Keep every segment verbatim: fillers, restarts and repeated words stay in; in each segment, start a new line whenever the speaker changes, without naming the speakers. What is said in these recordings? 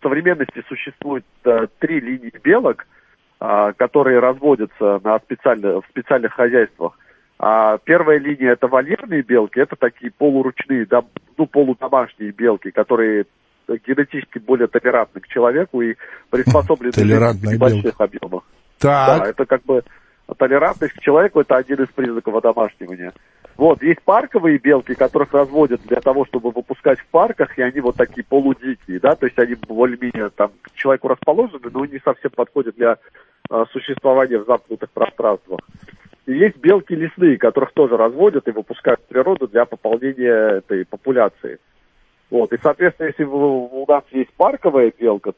современности существует а, три линии белок, а, которые разводятся на специально, в специальных хозяйствах. А первая линия — это вольерные белки, это такие полуручные, ну, полудомашние белки, которые генетически более толерантны к человеку и приспособлены к небольших объемах.
Так.
Да, это как бы толерантность к человеку — это один из признаков одомашнивания. Вот, есть парковые белки, которых разводят для того, чтобы выпускать в парках, и они вот такие полудикие, да, то есть они более-менее там к человеку расположены, но не совсем подходят для а, существования в замкнутых пространствах. И есть белки лесные, которых тоже разводят и выпускают в природу для пополнения этой популяции. Вот, и, соответственно, если у нас есть парковая белка,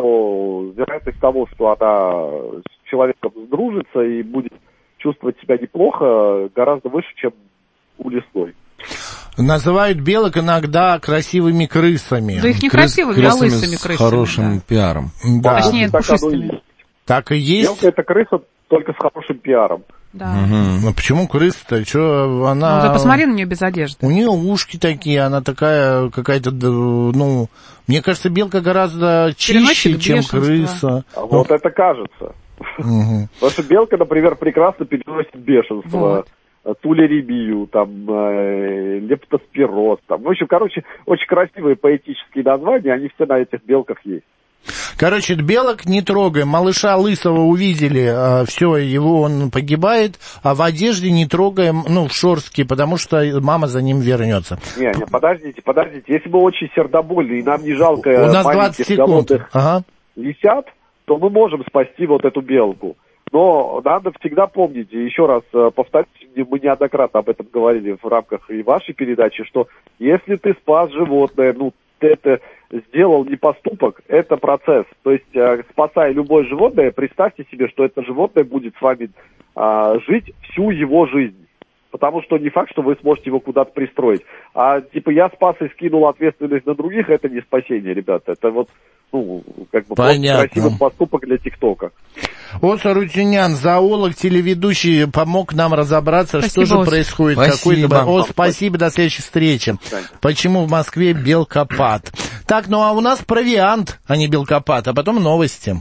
то вероятность того, что она с человеком сдружится и будет чувствовать себя неплохо, гораздо выше, чем у лесной.
Называют белок иногда красивыми крысами.
Да их не
Крыс,
красивыми, а лысыми
с
крысами.
хорошим
да.
пиаром.
Да.
Точнее,
так
пушистыми.
оно и есть.
Так и есть.
Белка — это крыса, только с хорошим пиаром.
Да.
Угу. Ну почему крыса-то? Что она...
Ну, да посмотри на нее без одежды.
У нее ушки такие, она такая какая-то, ну, мне кажется, белка гораздо чище, чем
бешенство.
крыса.
А вот это кажется.
Угу.
Потому что белка, например, прекрасно переносит бешенство,
Вот.
тулеремию, там, э, лептоспироз, там. В общем, короче, очень красивые поэтические названия, они все на этих белках есть.
Короче, белок не трогаем. Малыша лысого увидели, а, все, его он погибает, а в одежде не трогаем, ну, в шорстке, потому что мама за ним вернется.
Не, не, подождите, подождите. Если мы очень сердобольны и нам не жалко
У нас двадцать
маленьких
секунд.
голодных
Ага.
лисят, то мы можем спасти вот эту белку. Но надо всегда помнить, и еще раз повторюсь, мы неоднократно об этом говорили в рамках и вашей передачи, что если ты спас животное, ну, ты это сделал не поступок, это процесс. То есть, э, спасая любое животное, представьте себе, что это животное будет с вами э, жить всю его жизнь. Потому что не факт, что вы сможете его куда-то пристроить. А типа я спас и скинул ответственность на других, это не спасение, ребята. Это вот, ну, как бы
Понятно.
красивый поступок для ТикТока.
Оса Рутюнян, зоолог, телеведущий, помог нам разобраться,
Спасибо,
что же
Ос.
происходит.
Спасибо.
Какой... О, спасибо, до следующей встречи. Почему в Москве белкопад? Так, ну а у нас провиант, а не белкопад, а потом новости.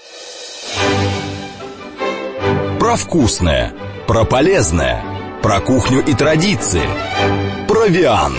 Про вкусное, про полезное, про кухню и традиции. Провиант.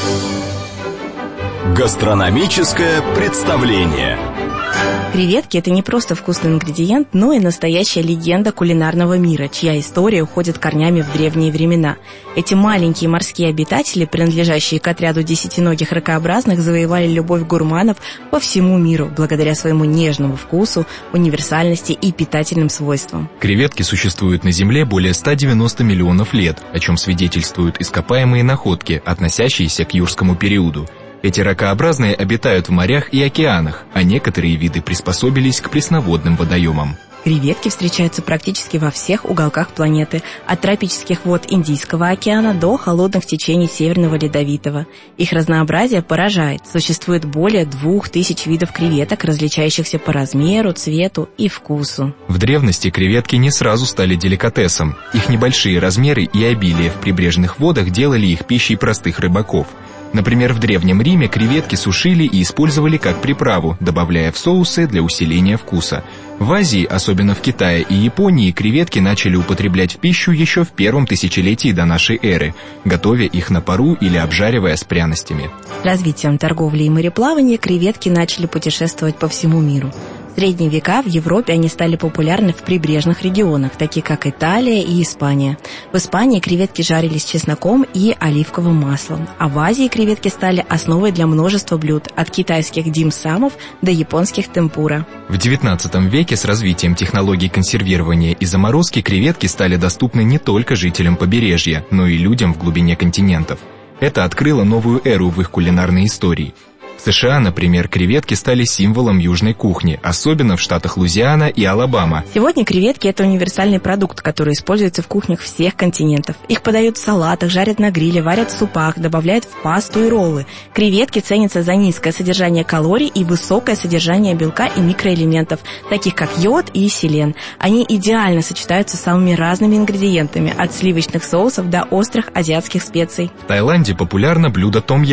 Гастрономическое представление.
Креветки – это не просто вкусный ингредиент, но и настоящая легенда кулинарного мира, чья история уходит корнями в древние времена. Эти маленькие морские обитатели, принадлежащие к отряду десятиногих ракообразных, завоевали любовь гурманов по всему миру благодаря своему нежному вкусу, универсальности и питательным свойствам.
Креветки существуют на Земле более ста девяноста миллионов лет, о чем свидетельствуют ископаемые находки, относящиеся к юрскому периоду. Эти ракообразные обитают в морях и океанах, а некоторые виды приспособились к пресноводным водоемам.
Креветки встречаются практически во всех уголках планеты, от тропических вод Индийского океана до холодных течений Северного Ледовитого. Их разнообразие поражает. Существует более двух тысяч видов креветок, различающихся по размеру, цвету и вкусу.
В древности креветки не сразу стали деликатесом. Их небольшие размеры и обилие в прибрежных водах делали их пищей простых рыбаков. Например, в Древнем Риме креветки сушили и использовали как приправу, добавляя в соусы для усиления вкуса. В Азии, особенно в Китае и Японии, креветки начали употреблять в пищу еще в первом тысячелетии до нашей эры, готовя их на пару или обжаривая с пряностями.
Развитием торговли и мореплавания креветки начали путешествовать по всему миру. В средние века в Европе они стали популярны в прибрежных регионах, таких как Италия и Испания. В Испании креветки жарились с чесноком и оливковым маслом, а в Азии креветки стали основой для множества блюд, от китайских дим-самов до японских темпура.
В девятнадцатом веке с развитием технологий консервирования и заморозки креветки стали доступны не только жителям побережья, но и людям в глубине континентов. Это открыло новую эру в их кулинарной истории. В США, например, креветки стали символом южной кухни, особенно в штатах Луизиана и Алабама.
Сегодня креветки – это универсальный продукт, который используется в кухнях всех континентов. Их подают в салатах, жарят на гриле, варят в супах, добавляют в пасту и роллы. Креветки ценятся за низкое содержание калорий и высокое содержание белка и микроэлементов, таких как йод и селен. Они идеально сочетаются с самыми разными ингредиентами, от сливочных соусов до острых азиатских специй.
В Таиланде популярно блюдо том-ям.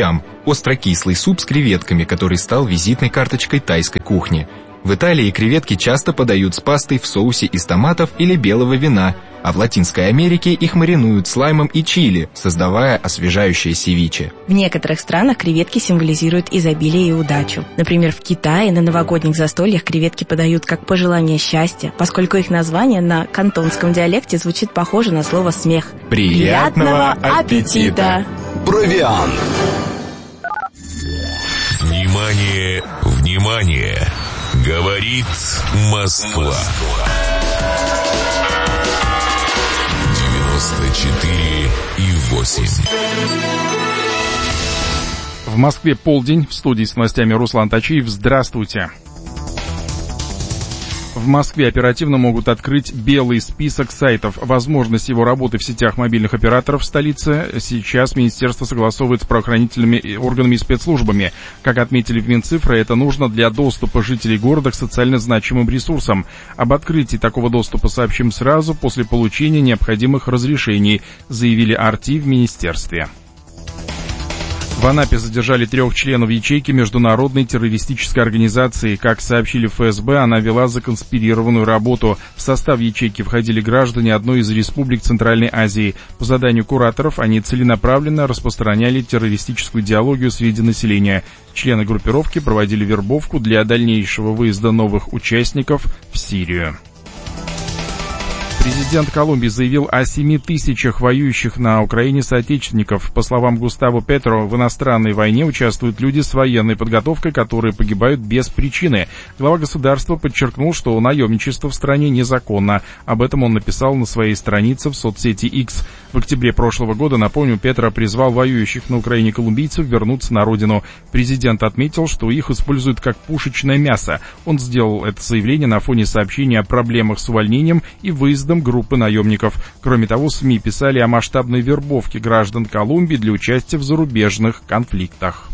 Острокислый суп с креветками, который стал визитной карточкой тайской кухни. В Италии креветки часто подают с пастой в соусе из томатов или белого вина, а в Латинской Америке их маринуют с лаймом и чили, создавая освежающее севиче.
В некоторых странах креветки символизируют изобилие и удачу. Например, в Китае на новогодних застольях креветки подают как пожелание счастья, поскольку их название на кантонском диалекте звучит похоже на слово «смех».
Приятного аппетита!
Провиант. Внимание, внимание! Говорит Москва. девяносто четыре и восемь.
В Москве полдень. В студии с новостями Руслан Тачиев. Здравствуйте. В Москве оперативно могут открыть белый список сайтов. Возможность его работы в сетях мобильных операторов в столице сейчас министерство согласовывает с правоохранительными органами и спецслужбами. Как отметили в Минцифры, это нужно для доступа жителей города к социально значимым ресурсам. Об открытии такого доступа сообщим сразу после получения необходимых разрешений, заявили Арти в министерстве. В Анапе задержали трех членов ячейки международной террористической организации. Как сообщили в эф эс бэ, она вела законспирированную работу. В состав ячейки входили граждане одной из республик Центральной Азии. По заданию кураторов они целенаправленно распространяли террористическую идеологию среди населения. Члены группировки проводили вербовку для дальнейшего выезда новых участников в Сирию. Президент Колумбии заявил о семи тысячах воюющих на Украине соотечественников. По словам Густаво Петро, в иностранной войне участвуют люди с военной подготовкой, которые погибают без причины. Глава государства подчеркнул, что наемничество в стране незаконно. Об этом он написал на своей странице в соцсети X. В октябре прошлого года, напомню, Петро призвал воюющих на Украине колумбийцев вернуться на родину. Президент отметил, что их используют как пушечное мясо. Он сделал это заявление на фоне сообщения о проблемах с увольнением и выездом группы наемников. Кроме того, СМИ писали о масштабной вербовке граждан Колумбии для участия в зарубежных конфликтах.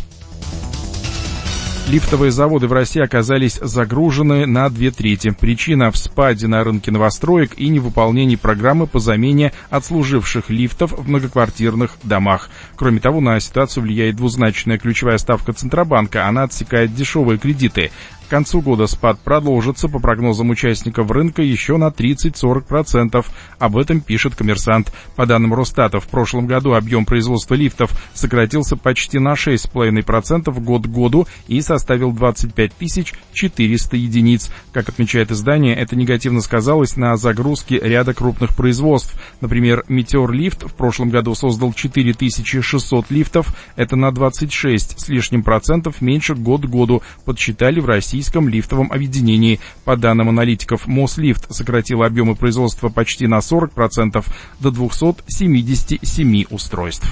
Лифтовые заводы в России оказались загружены на две трети. Причина в спаде на рынке новостроек и невыполнении программы по замене отслуживших лифтов в многоквартирных домах. Кроме того, на ситуацию влияет двузначная ключевая ставка Центробанка. Она отсекает дешевые кредиты. К концу года спад продолжится, по прогнозам участников рынка, еще на тридцать-сорок процентов. Об этом пишет «Коммерсант». По данным Росстата, в прошлом году объем производства лифтов сократился почти на шесть целых пять десятых процента год к году и составил двадцать пять тысяч четыреста единиц. Как отмечает издание, это негативно сказалось на загрузке ряда крупных производств. Например, «Метеор-лифт» в прошлом году создал четыре тысячи шестьсот лифтов. Это на двадцать шесть с лишним процентов меньше год к году, подсчитали в России лифтовом объединении. По данным аналитиков, Мослифт сократил объемы производства почти на сорок процентов до двухсот семидесяти семи устройств.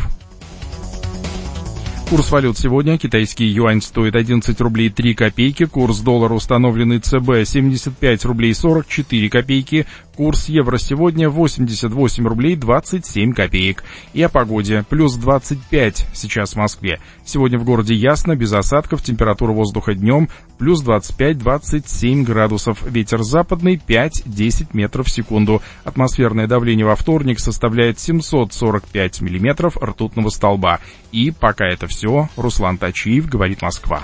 Курс валют сегодня. Китайский юань стоит одиннадцать рублей три копейки. Курс доллара, установленный ЦБ, семьдесят пять рублей сорок четыре копейки. Курс евро сегодня восемьдесят восемь рублей двадцать семь копеек. И о погоде. Плюс двадцать пять сейчас в Москве. Сегодня в городе ясно, без осадков. Температура воздуха днем плюс двадцать пять - двадцать семь градусов. Ветер западный пять - десять метров в секунду. Атмосферное давление во вторник составляет семьсот сорок пять миллиметров ртутного столба. И пока это все. Руслан Тачиев, говорит Москва.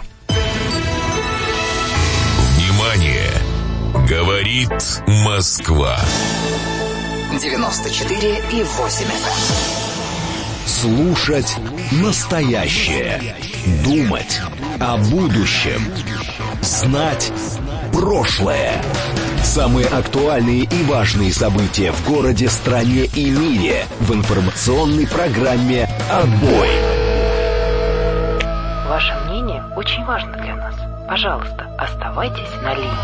Внимание! Говорит Москва.
девяносто четыре и восемь эф эм.
Слушать настоящее. Думать о будущем. Знать прошлое. Самые актуальные и важные события в городе, стране и мире в информационной программе «Отбой».
Ваше мнение очень важно для нас. Пожалуйста, оставайтесь на линии.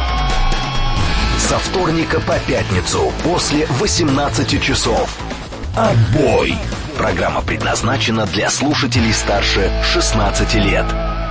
Со вторника по пятницу после восемнадцати часов. «Отбой». Программа предназначена для слушателей старше шестнадцати лет.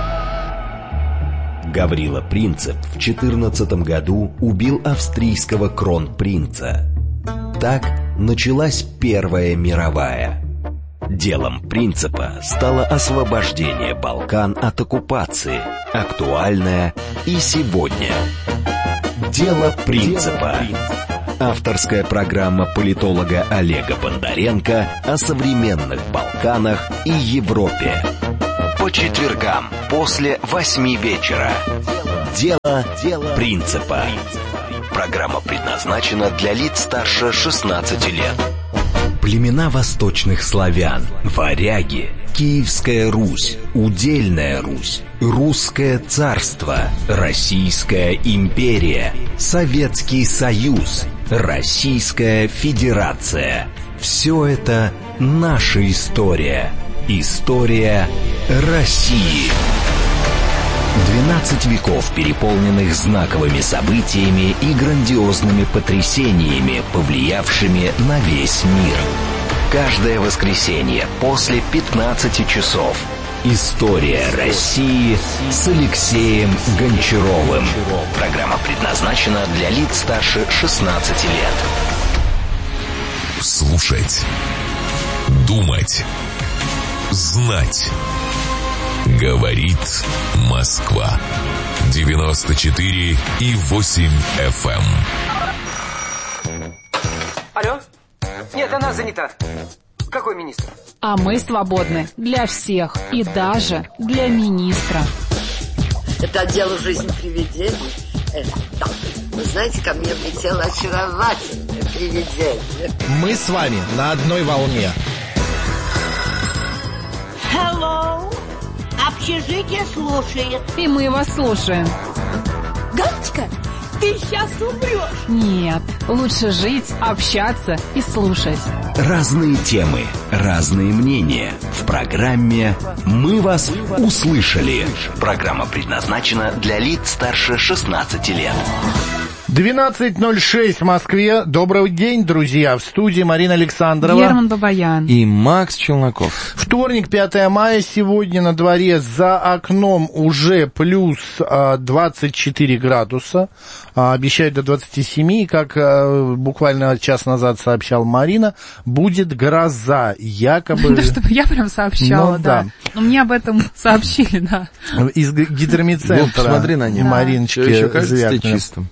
Гаврила Принцип в четырнадцатом году убил австрийского кронпринца. Так началась Первая мировая. Делом Принципа стало освобождение Балкан от оккупации, актуальное и сегодня. Дело Принципа. Авторская программа политолога Олега Бондаренко о современных Балканах и Европе. по четвергам после восьми вечера. Дело, дело принципа. Программа предназначена для лиц старше шестнадцати лет. Племена восточных славян, варяги, Киевская Русь, Удельная Русь, Русское царство, Российская империя, Советский Союз, Российская Федерация. Все это наша история. История России. двенадцать веков, переполненных знаковыми событиями и грандиозными потрясениями, повлиявшими на весь мир. Каждое воскресенье после пятнадцати часов. История России с Алексеем Гончаровым. Программа предназначена для лиц старше шестнадцати лет.
Слушать, думать, знать. Говорит Москва. девяносто четыре и восемь эф эм.
Алло? Нет, она занята. Какой министр?
А мы свободны для всех и даже для министра.
Это дело жизни привидений. Э, да. Вы знаете, ко мне влетело очаровательное привидение.
Мы с вами на одной волне.
Hello. Общежитие слушает.
И мы вас слушаем.
Галочка, ты сейчас умрешь.
Нет, лучше жить, общаться и слушать.
Разные темы, разные мнения. В программе «Мы вас услышали». Программа предназначена для лиц старше шестнадцати лет.
двенадцать ноль шесть в Москве. Добрый день, друзья. В студии Марина Александрова.
Герман Бабаян.
И Макс Челноков.
Вторник, пятое мая. Сегодня на дворе за окном уже плюс а, двадцать четыре градуса. А, обещают до двадцати семи. И как а, буквально час назад сообщал Марина, будет гроза. Якобы...
Да, чтобы я прям сообщала,
ну,
да.
да.
Но мне об этом сообщили, да.
Из гидромедцентра.
Ну, посмотри на них.
Мариночки
Еще кажется
Звякиной.
чистым.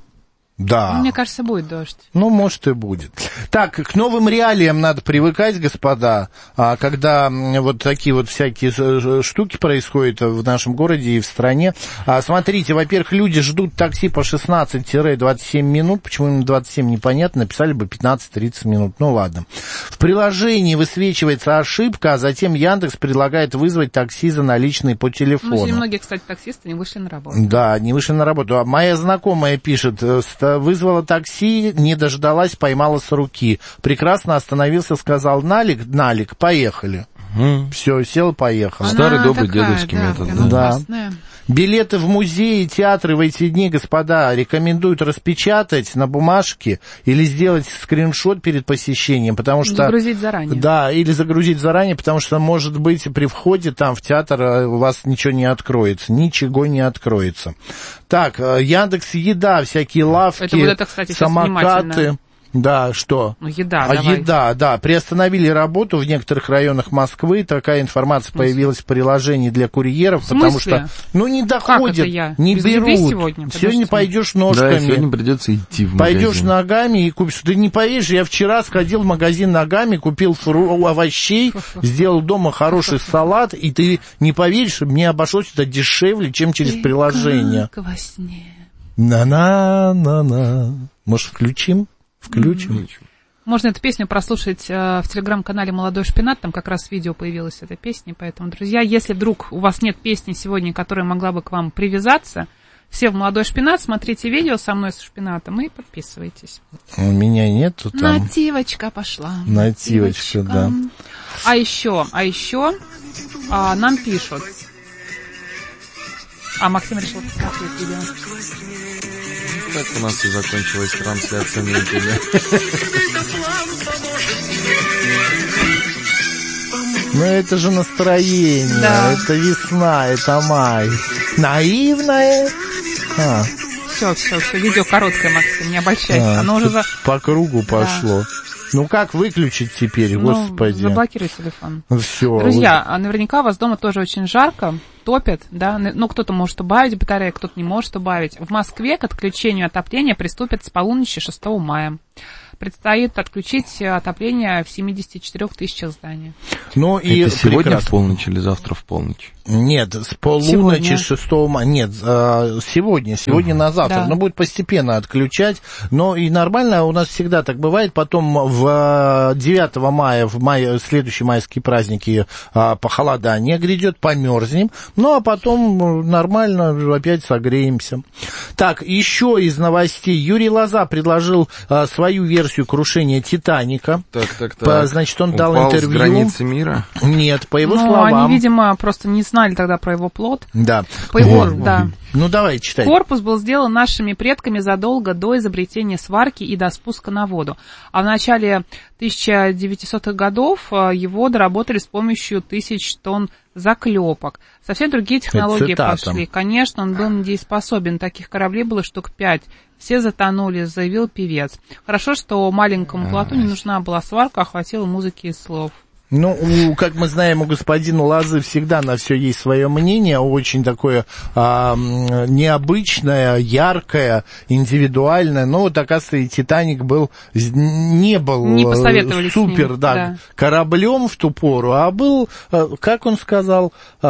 Да.
Ну, мне кажется, будет дождь.
Ну, может, и будет. Так, к новым реалиям надо привыкать, господа, а, когда вот такие вот всякие штуки происходят в нашем городе и в стране. А, смотрите, во-первых, люди ждут такси по шестнадцать - двадцать семь минут. Почему именно двадцать семь, непонятно. Написали бы пятнадцать - тридцать минут. Ну, ладно. В приложении высвечивается ошибка, а затем Яндекс предлагает вызвать такси за наличные по телефону.
Ну, сегодня многие, кстати, таксисты не вышли на работу.
Да, не вышли на работу. А моя знакомая пишет, вызвала такси, не дождалась, поймала с руки. Прекрасно остановился, сказал налик, налик, поехали. Угу. Все, сел, поехал.
Старый
Она
добрый
такая,
дедовский
да,
метод.
прям
Да.
опасная.
Билеты в музеи, театры в эти дни, господа, рекомендуют распечатать на бумажке или сделать скриншот перед посещением, потому что...
Загрузить заранее.
Да, или загрузить заранее, потому что, может быть, при входе там в театр у вас ничего не откроется, ничего не откроется. Так, Яндекс Еда, всякие лавки,
это вот это, кстати,
самокаты... Да, что?
Ну, еда,
а
давай.
еда, да. Приостановили работу в некоторых районах Москвы. Такая информация появилась в приложении для курьеров, потому что, ну, не доходят,
я?
не
Без
берут.
еды сегодня?
Сегодня пойдешь ножками.
Да, сегодня придется идти в магазин.
Пойдешь ногами и купишь. Ты не поверишь, я вчера сходил в магазин ногами, купил фру- овощей, сделал дома хороший салат, и ты не поверишь, мне обошлось это дешевле, чем через приложение.
Как во сне.
На-на-на-на. Может, включим? Включим.
Можно эту песню прослушать э, в телеграм-канале «Молодой шпинат», там как раз видео появилось этой песни, поэтому, друзья, если вдруг у вас нет песни сегодня, которая могла бы к вам привязаться, все в «Молодой шпинат», смотрите видео со мной, с шпинатом, и подписывайтесь.
У меня нету там.
Нативочка пошла.
Нативочка, да.
А еще, а еще а, нам пишут. А Максим решил посмотреть видео.
Так у нас и закончилась трансляция на YouTube.
Ну это же настроение,
да.
Это весна, это май. Наивное. А.
Все, все, все, видео короткое, Максим, не обольщайся.
А,
Оно уже за...
по кругу пошло. Да. Ну как выключить теперь,
ну,
господи?
Заблокируй телефон.
Все.
Друзья, вы... наверняка у вас дома тоже очень жарко, топят, да? Ну, кто-то может убавить батарею, кто-то не может убавить. В Москве к отключению отопления приступят с полуночи шестого мая. предстоит отключить отопление в семидесяти четырёх тысячах зданий.
Ну, и
это сегодня
прекрасно.
в полночь или завтра в полночь?
Нет, с полуночи шестого мая. Нет, сегодня, сегодня угу. на завтра. Да. Ну, будет постепенно отключать. Но и нормально, у нас всегда так бывает. Потом в девятого мая, в мае, следующие майские праздники, похолодание грядет, померзнем. Ну, а потом нормально опять согреемся. Так, еще из новостей. Юрий Лоза предложил свою версию крушения «Титаника».
Так, так, так.
По, значит, он
Упал
дал интервью.
с границы мира?
Нет, по его
ну,
словам.
Они, видимо, просто не знали тогда про его плод.
Да.
По его, да.
Ну, давай, читай.
Корпус был сделан нашими предками задолго до изобретения сварки и до спуска на воду. А в начале тысяча девятисотых годов его доработали с помощью тысяч тонн заклепок. Совсем другие технологии пошли. Конечно, он был недееспособен. Таких кораблей было штук пять. Все затонули, заявил певец. Хорошо, что маленькому плоту не нужна была сварка, а хватило музыки и слов.
Ну, у, как мы знаем, у господина Лозы всегда на все есть свое мнение, очень такое а, необычное, яркое, индивидуальное. Но вот, оказывается, и «Титаник» был, не был
не
супер да,
да.
кораблем в ту пору, а был, как он сказал,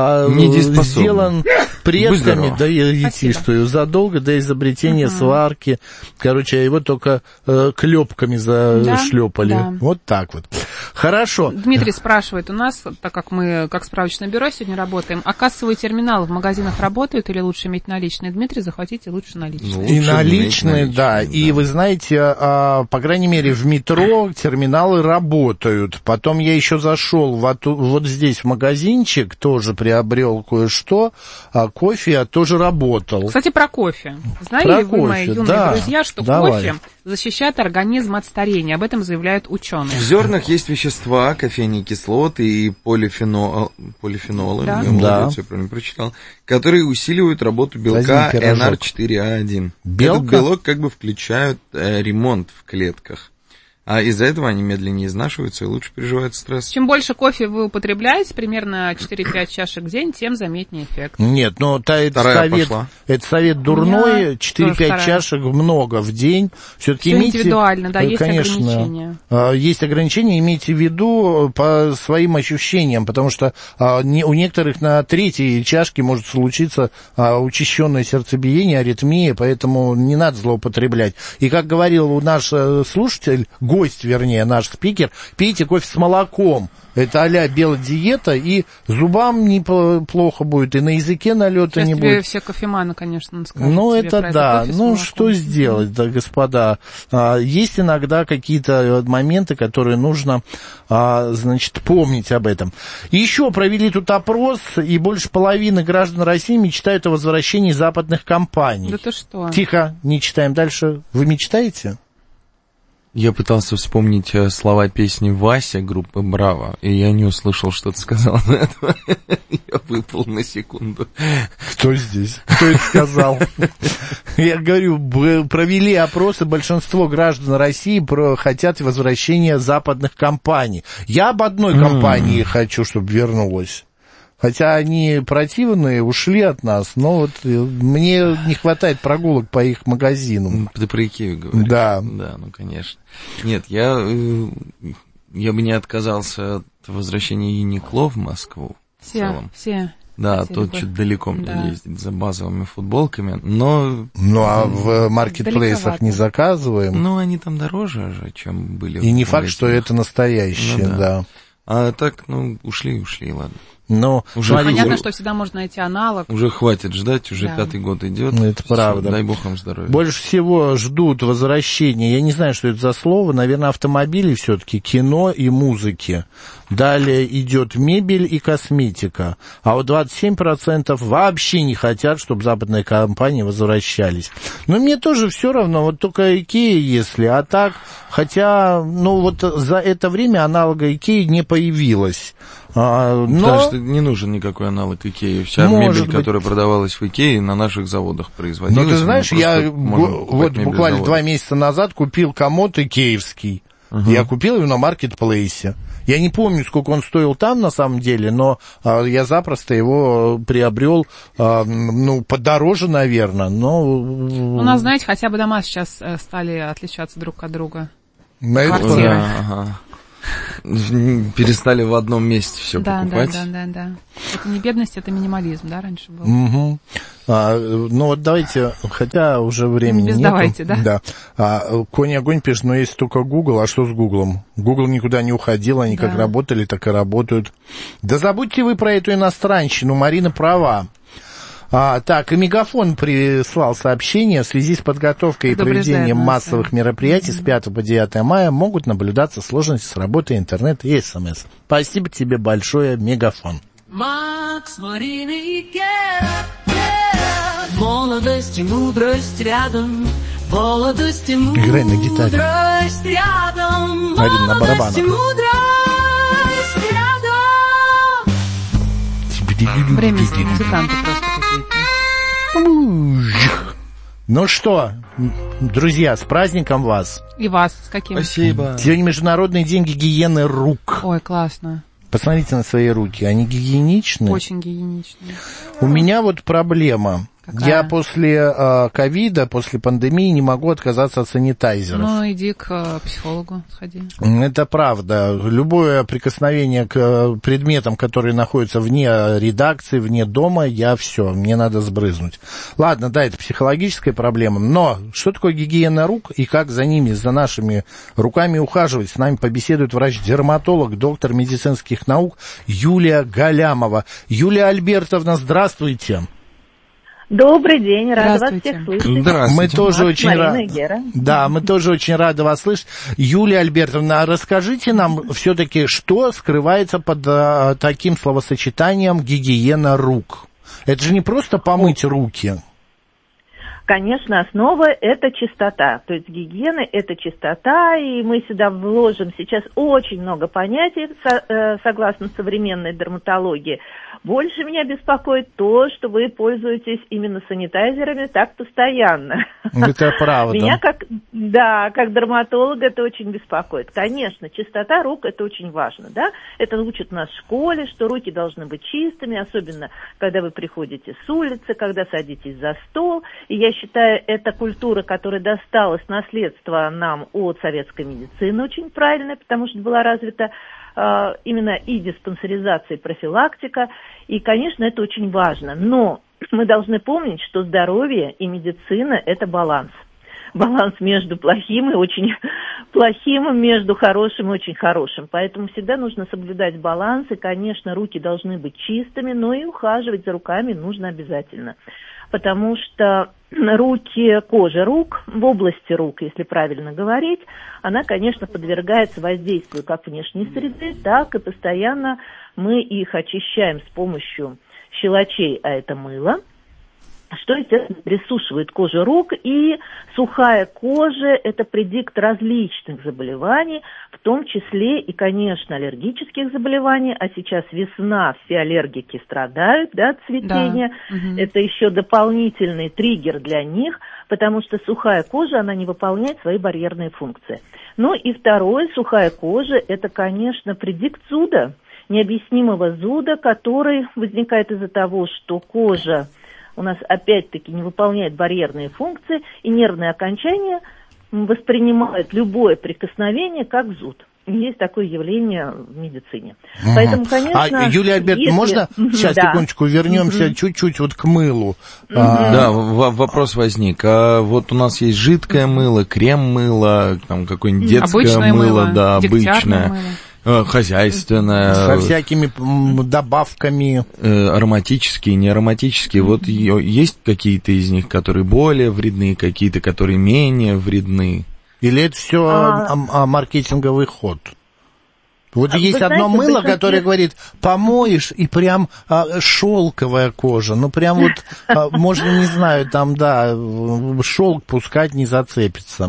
сделан предками, да, я чувствую, задолго до изобретения uh-huh. сварки. Короче, его только э, клепками зашлепали. Да, да. Вот так вот. Хорошо.
Дмитрий спрашивает у нас, так как мы как справочное бюро сегодня работаем, а кассовые терминалы в магазинах работают или лучше иметь наличные? Дмитрий, захватите лучше наличные.
Ну, лучше и наличные, да. да. И вы знаете, а, по крайней мере, в метро терминалы работают. Потом я еще зашел вот, вот здесь в магазинчик, тоже приобрел кое-что, а кофе тоже работал.
Кстати, про кофе. Знали
про
ли вы,
кофе,
мои юные
да.
друзья, что
Давай.
кофе защищает организм от старения? Об этом заявляют ученые.
В зернах есть вещества, кофейные кислоты и полифенол, полифенолы,
да?
я молодец, я правильно прочитал, которые усиливают работу белка эн ар четыре а один.
Белка?
Этот белок как бы включают э, ремонт в клетках. А из-за этого они медленнее изнашиваются и лучше переживают стресс.
Чем больше кофе вы употребляете, примерно четыре-пять чашек в день, тем заметнее эффект.
Нет, но та, это, совет, это совет дурной, четыре-пять чашек много в день. Все-таки
Все
имейте,
индивидуально, да, есть
конечно,
ограничения.
Есть ограничения, имейте в виду по своим ощущениям, потому что у некоторых на третьей чашке может случиться учащенное сердцебиение, аритмия, поэтому не надо злоупотреблять. И как говорил наш слушатель, гость, вернее, наш спикер, пейте кофе с молоком. Это а-ля белодиета, и зубам неплохо будет, и на языке налета
Сейчас
не
тебе
будет.
все кофеманы, конечно, скажут.
Ну, это да. Ну, что сделать, да, господа? А, есть иногда какие-то моменты, которые нужно, а, значит, помнить об этом. Еще провели тут опрос, и больше половины граждан России мечтают о возвращении западных компаний.
Да ты что?
Тихо, не читаем дальше. Вы мечтаете?
Я пытался вспомнить слова песни «Вася» группы «Браво», и я не услышал, что ты сказал на это. Я выпал на секунду.
Кто здесь? Кто это сказал? Я говорю, провели опросы, большинство граждан России хотят возвращения западных компаний. Я об одной компании хочу, чтобы вернулась. Хотя они противные, ушли от нас, но вот мне не хватает прогулок по их магазинам.
Ты про Икею говоришь?
Да.
Да, ну, конечно. Нет, я, я бы не отказался от возвращения Юникло в Москву.
Все,
в целом.
все.
Да, тут что-то далеко мне да. ездить за базовыми футболками, но...
Ну, а в маркетплейсах не заказываем?
Ну, они там дороже же, чем были.
И не факт, что это настоящее, ну, да. да.
А так, ну, ушли, ушли, ладно.
Но
уже
понятно,
уже,
что всегда можно найти аналог.
Уже хватит ждать, уже да. пятый год идет.
Это все, правда.
Дай бог вам здоровья.
Больше всего ждут возвращения, я не знаю, что это за слово, наверное, автомобили все-таки, кино и музыки. Далее идет мебель и косметика. А вот двадцать семь процентов вообще не хотят, чтобы западные компании возвращались. Но мне тоже все равно, вот только Икея, если, а так, хотя, ну вот за это время аналога Икеи не появилось. А, но...
Потому что не нужен никакой аналог Икеи. Вся
Может
мебель,
быть...
которая продавалась в Икее, на наших заводах производилась.
Ну, ты знаешь, я вот буквально два месяца назад купил комод икеевский. Uh-huh. Я купил его на маркетплейсе. Я не помню, сколько он стоил там на самом деле, но а, я запросто его приобрел, а, ну, подороже, наверное, но...
У нас, знаете, хотя бы дома сейчас стали отличаться друг от друга. квартиры.
Да, ага. Перестали в одном месте все
да,
покупать.
Да, да, да, да. Это не бедность, это минимализм, да, раньше был.
Угу. А, ну вот давайте, хотя уже времени нет.
Давайте, да.
да. А, Конь Огонь пишет, но есть только Google, а что с Гуглом? Google никуда не уходил, они да. как работали, так и работают. Да забудьте вы про эту иностранщину, Марина права. А, так, и Мегафон прислал сообщение: в связи с подготовкой и проведением массовых мероприятий mm-hmm. с пятого по девятое мая могут наблюдаться сложности с работой интернета и СМС. Спасибо тебе большое, Мегафон.
Макс, Марина и Кэт, молодость и мудрость рядом, молодость и мудрость
Играй на гитаре.
Рядом,
Марина на барабанах.
Молодость и мудрость рядом.
Бременские музыканты просто какие-то.
Ну что, друзья, с праздником вас.
И вас, с каким?
Спасибо.
Сегодня Международный день гигиены рук.
Ой, классно.
Посмотрите на свои руки, они гигиеничны?
Очень гигиеничны.
У меня вот проблема.
Какая?
Я после ковида, э, после пандемии не могу отказаться от санитайзеров.
Ну, иди к э, психологу, сходи.
Это правда. Любое прикосновение к предметам, которые находятся вне редакции, вне дома, я все, мне надо сбрызнуть. Ладно, да, это психологическая проблема, но что такое гигиена рук и как за ними, за нашими руками ухаживать? С нами побеседует врач-дерматолог, доктор медицинских наук Юлия Галямова. Юлия Альбертовна, здравствуйте.
Добрый день, рада вас всех слышать.
Здравствуйте. Мы тоже очень рады.
Гера.
Да, мы тоже очень рады вас слышать. Юлия Альбертовна, расскажите нам все-таки, что скрывается под а, таким словосочетанием гигиена рук? Это же не просто помыть руки.
Конечно, основа – это чистота. То есть гигиена – это чистота, и мы сюда вложим сейчас очень много понятий, со, э, согласно современной дерматологии. Больше меня беспокоит то, что вы пользуетесь именно санитайзерами так постоянно.
Это правда.
Меня как, да, как дерматолога это очень беспокоит. Конечно, чистота рук – это очень важно, да. Это учат нас в школе, что руки должны быть чистыми, особенно когда вы приходите с улицы, когда садитесь за стол. И я считаю, это культура, которая досталась наследство нам от советской медицины, очень правильная, потому что была развита э, именно и диспансеризация, и профилактика. И, конечно, это очень важно. Но мы должны помнить, что здоровье и медицина – это баланс. Баланс между плохим и очень плохим, между хорошим и очень хорошим. Поэтому всегда нужно соблюдать баланс. И, конечно, руки должны быть чистыми, но и ухаживать за руками нужно обязательно. Потому что руки, кожа рук, в области рук, если правильно говорить, она, конечно, подвергается воздействию как внешней среды, так и постоянно мы их очищаем с помощью щелочей, а это мыло, что, естественно, присушивает кожу рук, и сухая кожа – это предикт различных заболеваний, в том числе и, конечно, аллергических заболеваний, а сейчас весна, все аллергики страдают, да, от цветения, да. Угу. Это еще дополнительный триггер для них, потому что сухая кожа, она не выполняет свои барьерные функции. Ну и второе, сухая кожа – это, конечно, предикт зуда, необъяснимого зуда, который возникает из-за того, что кожа у нас опять-таки не выполняет барьерные функции, и нервные окончания воспринимают любое прикосновение как зуд. Есть такое явление в медицине. Угу. Поэтому, конечно...
А, Юлия Альбертовна, если... можно сейчас, да. секундочку, вернемся угу. чуть-чуть вот к мылу?
Угу. А... Да, в- вопрос возник. А вот у нас есть жидкое мыло, крем-мыло, там какое-нибудь детское
обычное
мыло,
мыло,
да, обычное. Мыло. Хозяйственное.
Со всякими добавками.
Ароматические, неароматические. Mm-hmm. Вот есть какие-то из них, которые более вредны, какие-то, которые менее вредны?
Или это все а... маркетинговый ход? Вот Вы есть знаете, одно мыло, большинстве... которое говорит, помоешь, и прям а, шелковая кожа. Ну, прям вот, а, можно, не знаю, там, да, шелк пускать не зацепится.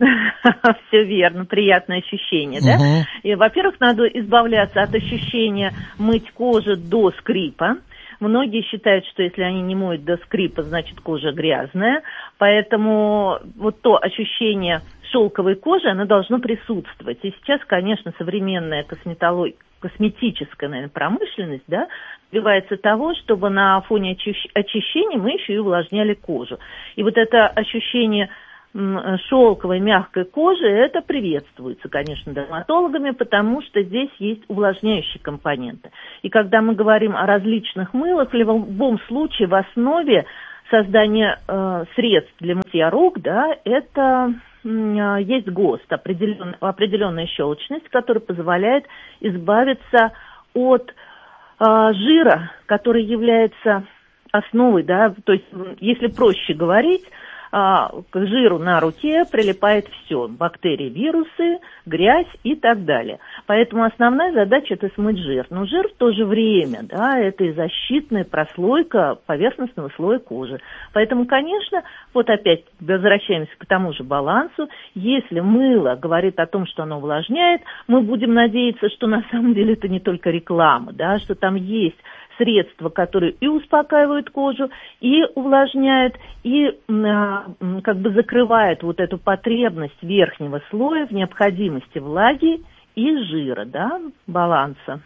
Все верно, приятное ощущение, да? Uh-huh. И, во-первых, надо избавляться от ощущения мыть кожу до скрипа. Многие считают, что если они не моют до скрипа, значит кожа грязная. Поэтому вот то ощущение шелковой кожи, оно должно присутствовать. И сейчас, конечно, современная косметология, косметическая, наверное, промышленность, да, добивается того, чтобы на фоне очищ- очищения мы еще и увлажняли кожу. И вот это ощущение шелковой, мягкой кожи, это приветствуется, конечно, дерматологами, потому что здесь есть увлажняющие компоненты. И когда мы говорим о различных мылах, в любом случае в основе создания э, средств для мытья рук, да, это э, есть ГОСТ, определен, определенная щелочность, которая позволяет избавиться от э, жира, который является основой, да, то есть, если проще говорить, к жиру на руке прилипает все, бактерии, вирусы, грязь и так далее. Поэтому основная задача – это смыть жир. Но жир в то же время, да, это и защитная прослойка поверхностного слоя кожи. Поэтому, конечно, вот опять возвращаемся к тому же балансу. Если мыло говорит о том, что оно увлажняет, мы будем надеяться, что на самом деле это не только реклама, да, что там есть средства, которые и успокаивают кожу, и увлажняют, и а, как бы закрывают вот эту потребность верхнего слоя в необходимости влаги и жира, да, баланса.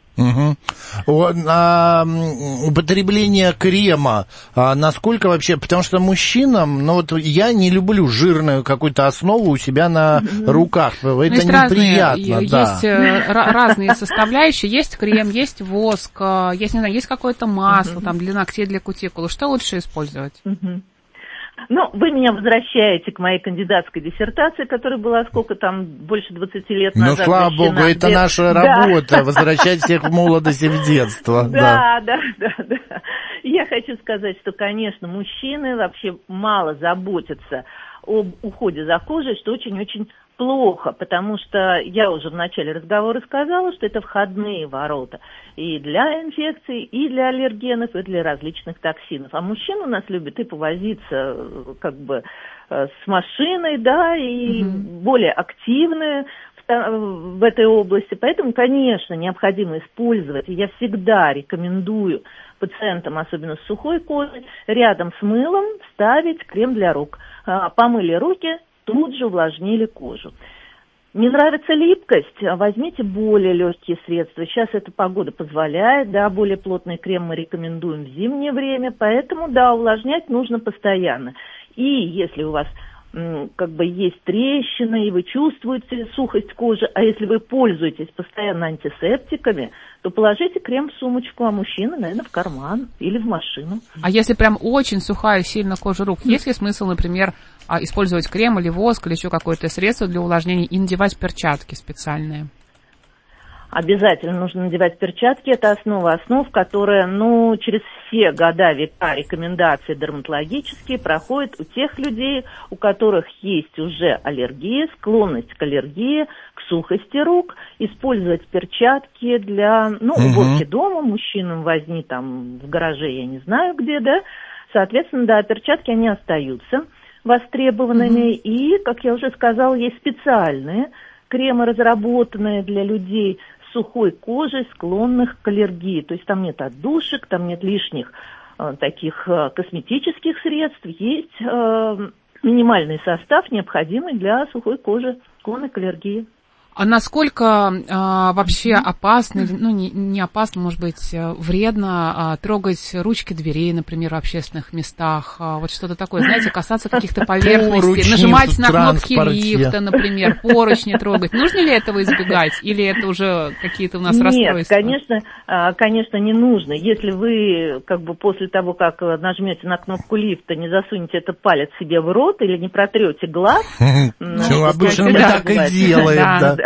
Угу. А, употребление крема, а насколько вообще, потому что мужчинам, ну вот я не люблю жирную какую-то основу у себя на mm-hmm. руках, это ну, есть неприятно.
Разные,
да.
Есть р- разные составляющие, есть крем, есть воск, есть, не знаю, есть какое-то масло mm-hmm. там для ногтей, для кутикулы. Что лучше использовать?
Mm-hmm. Ну, вы меня возвращаете к моей кандидатской диссертации, которая была сколько там, больше двадцати лет назад.
Ну, слава богу, это где... наша работа, да. Возвращать всех в молодость и в детство.
Да, да, да, да. Я хочу сказать, что, конечно, мужчины вообще мало заботятся об уходе за кожей, что очень-очень плохо, потому что я уже в начале разговора сказала, что это входные ворота и для инфекций, и для аллергенов, и для различных токсинов. А мужчины у нас любят и повозиться как бы с машиной, да, и mm-hmm. более активные в, в этой области. Поэтому, конечно, необходимо использовать, и я всегда рекомендую пациентам, особенно с сухой кожей, рядом с мылом ставить крем для рук. Помыли руки, тут же увлажнили кожу. Не нравится липкость? Возьмите более легкие средства. Сейчас эта погода позволяет, да, более плотный крем мы рекомендуем в зимнее время, поэтому, да, увлажнять нужно постоянно. И если у вас м, как бы есть трещины, и вы чувствуете сухость кожи, а если вы пользуетесь постоянно антисептиками, то положите крем в сумочку, а мужчина, наверное, в карман или в машину.
А если прям очень сухая, сильно кожа рук, mm. есть ли смысл, например, использовать крем или воск, или еще какое-то средство для увлажнения и надевать перчатки специальные?
Обязательно нужно надевать перчатки. Это основа основ, которая, ну, через все года, века рекомендации дерматологические проходят у тех людей, у которых есть уже аллергия, склонность к аллергии, к сухости рук. Использовать перчатки для, ну, уборки угу. дома, мужчинам возни там в гараже, я не знаю где, да. Соответственно, да, перчатки, они остаются востребованными. Mm-hmm. И, как я уже сказала, есть специальные кремы, разработанные для людей с сухой кожей, склонных к аллергии. То есть там нет отдушек, там нет лишних э, таких э, косметических средств. Есть э, минимальный состав, необходимый для сухой кожи, склонной к аллергии.
А насколько а, вообще опасно, ну не, не опасно, может быть, вредно а, трогать ручки дверей, например, в общественных местах, а, вот что-то такое, знаете, касаться каких-то поверхностей, нажимать на кнопки лифта, например, поручни трогать. Нужно ли этого избегать, или это уже какие-то у нас
Нет,
расстройства?
Нет, конечно, конечно, не нужно. Если вы как бы после того, как нажмете на кнопку лифта, не засунете этот палец себе в рот или не протрете глаз,
обычно мы так и делаем, да.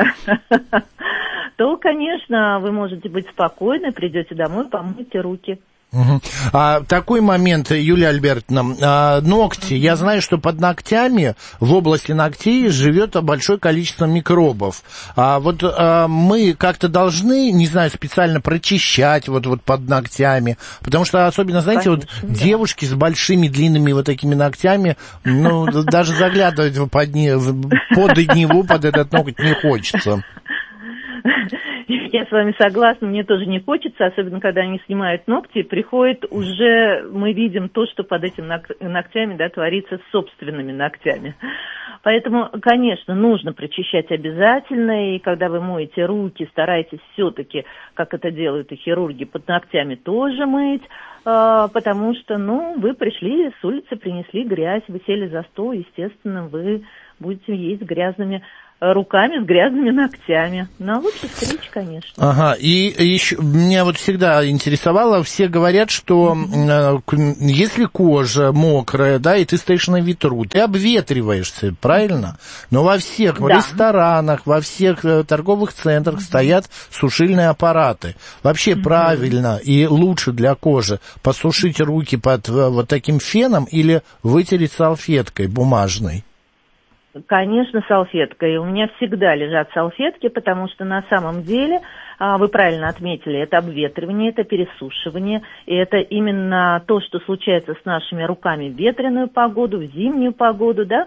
то, конечно, вы можете быть спокойны, придете домой, помойте руки.
Угу. А, такой момент, Юлия Альбертовна, а, ногти. Я знаю, что под ногтями, в области ногтей живет большое количество микробов. А вот а, мы как-то должны, не знаю, специально прочищать вот, вот под ногтями, потому что особенно, знаете, Конечно, вот да. девушки с большими длинными вот такими ногтями, ну, даже заглядывать под него под этот ноготь не хочется.
Я с вами согласна, мне тоже не хочется, особенно когда они снимают ногти, приходит уже, мы видим то, что под этими ногтями, да, творится с собственными ногтями. Поэтому, конечно, нужно прочищать обязательно, и когда вы моете руки, старайтесь все-таки, как это делают и хирурги, под ногтями тоже мыть, потому что, ну, вы пришли с улицы, принесли грязь, вы сели за стол, естественно, вы будете есть грязными руками, с грязными ногтями. Но лучше стричь, конечно.
Ага, и еще меня вот всегда интересовало, все говорят, что э, если кожа мокрая, да, и ты стоишь на ветру, ты обветриваешься, правильно? Но во всех
да.
ресторанах, во всех э, торговых центрах стоят сушильные аппараты. Вообще mm-hmm. правильно и лучше для кожи посушить руки под э, вот таким феном или вытереть салфеткой бумажной?
Конечно, салфеткой. У меня всегда лежат салфетки, потому что на самом деле, вы правильно отметили, это обветривание, это пересушивание, и это именно то, что случается с нашими руками в ветреную погоду, в зимнюю погоду, да.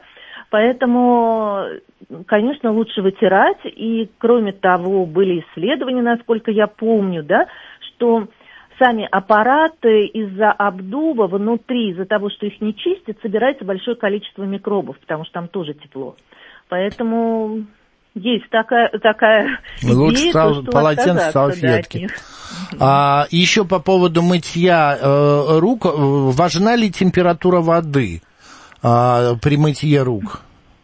Поэтому, конечно, лучше вытирать, и кроме того, были исследования, насколько я помню, да, что сами аппараты из-за обдува внутри, из-за того, что их не чистят, собирается большое количество микробов, потому что там тоже тепло. Поэтому есть такая, такая
лучше
идея,
сал-
то, что
полотенце, салфетки. Да, а, еще по поводу мытья э, рук, важна ли температура воды э, при мытье рук?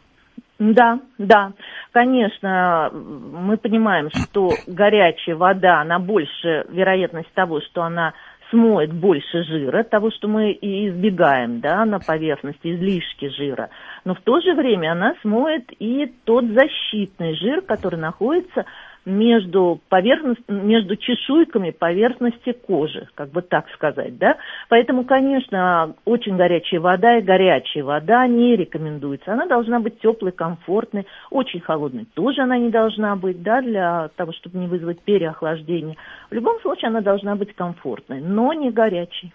Да, да. Конечно, мы понимаем, что горячая вода, она больше вероятность того, что она смоет больше жира, того, что мы и избегаем, да, на поверхности, излишки жира. Но в то же время она смоет и тот защитный жир, который находится между, поверхность, между чешуйками поверхности кожи, как бы так сказать, да. Поэтому, конечно, очень горячая вода и горячая вода не рекомендуется. Она должна быть теплой, комфортной, очень холодной тоже она не должна быть, да, для того, чтобы не вызвать переохлаждение. В любом случае она должна быть комфортной, но не горячей.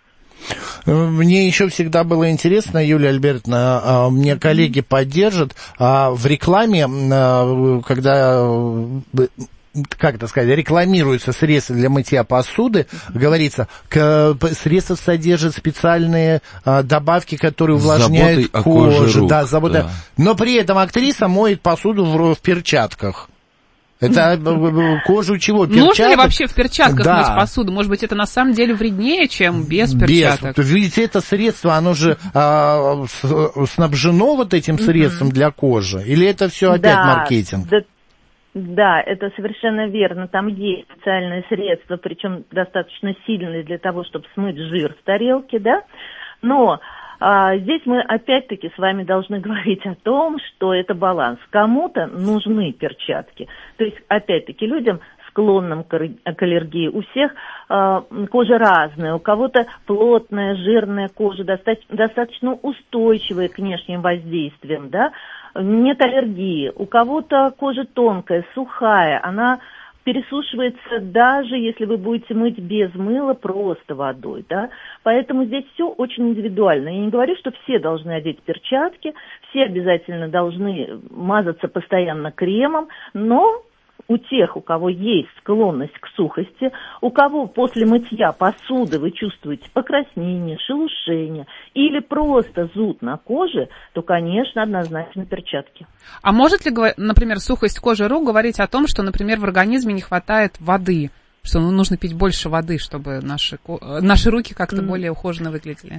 Мне еще всегда было интересно, Юлия Альбертовна, мне коллеги поддержат, в рекламе, когда, как это сказать, рекламируются средства для мытья посуды, говорится, средства содержат специальные добавки, которые увлажняют кожу. Да, забота. Да. Но при этом актриса моет посуду в, в перчатках. Это кожу чего? Перчаток?
Нужно ли вообще в перчатках
да.
мыть посуду? Может быть, это на самом деле вреднее, чем без перчаток?
Без. Видите, это средство, оно же а, снабжено вот этим средством mm-hmm. для кожи? Или это все опять
да,
маркетинг?
Да, да, это совершенно верно. Там есть специальные средства, причем достаточно сильные для того, чтобы смыть жир с тарелки, да? Но... А здесь мы опять-таки с вами должны говорить о том, что это баланс. Кому-то нужны перчатки. То есть, опять-таки, людям, склонным к аллергии, у всех э, кожа разная. У кого-то плотная, жирная кожа, достаточно, достаточно устойчивая к внешним воздействиям, да? Нет аллергии. У кого-то кожа тонкая, сухая, она... пересушивается даже если вы будете мыть без мыла, просто водой, да. Поэтому здесь все очень индивидуально. Я не говорю, что все должны одеть перчатки, все обязательно должны мазаться постоянно кремом, но у тех, у кого есть склонность к сухости, у кого после мытья посуды вы чувствуете покраснение, шелушение или просто зуд на коже, то, конечно, однозначно перчатки.
А может ли, например, сухость кожи рук говорить о том, что, например, в организме не хватает воды, что нужно пить больше воды, чтобы наши, наши руки как-то mm. более ухоженно выглядели?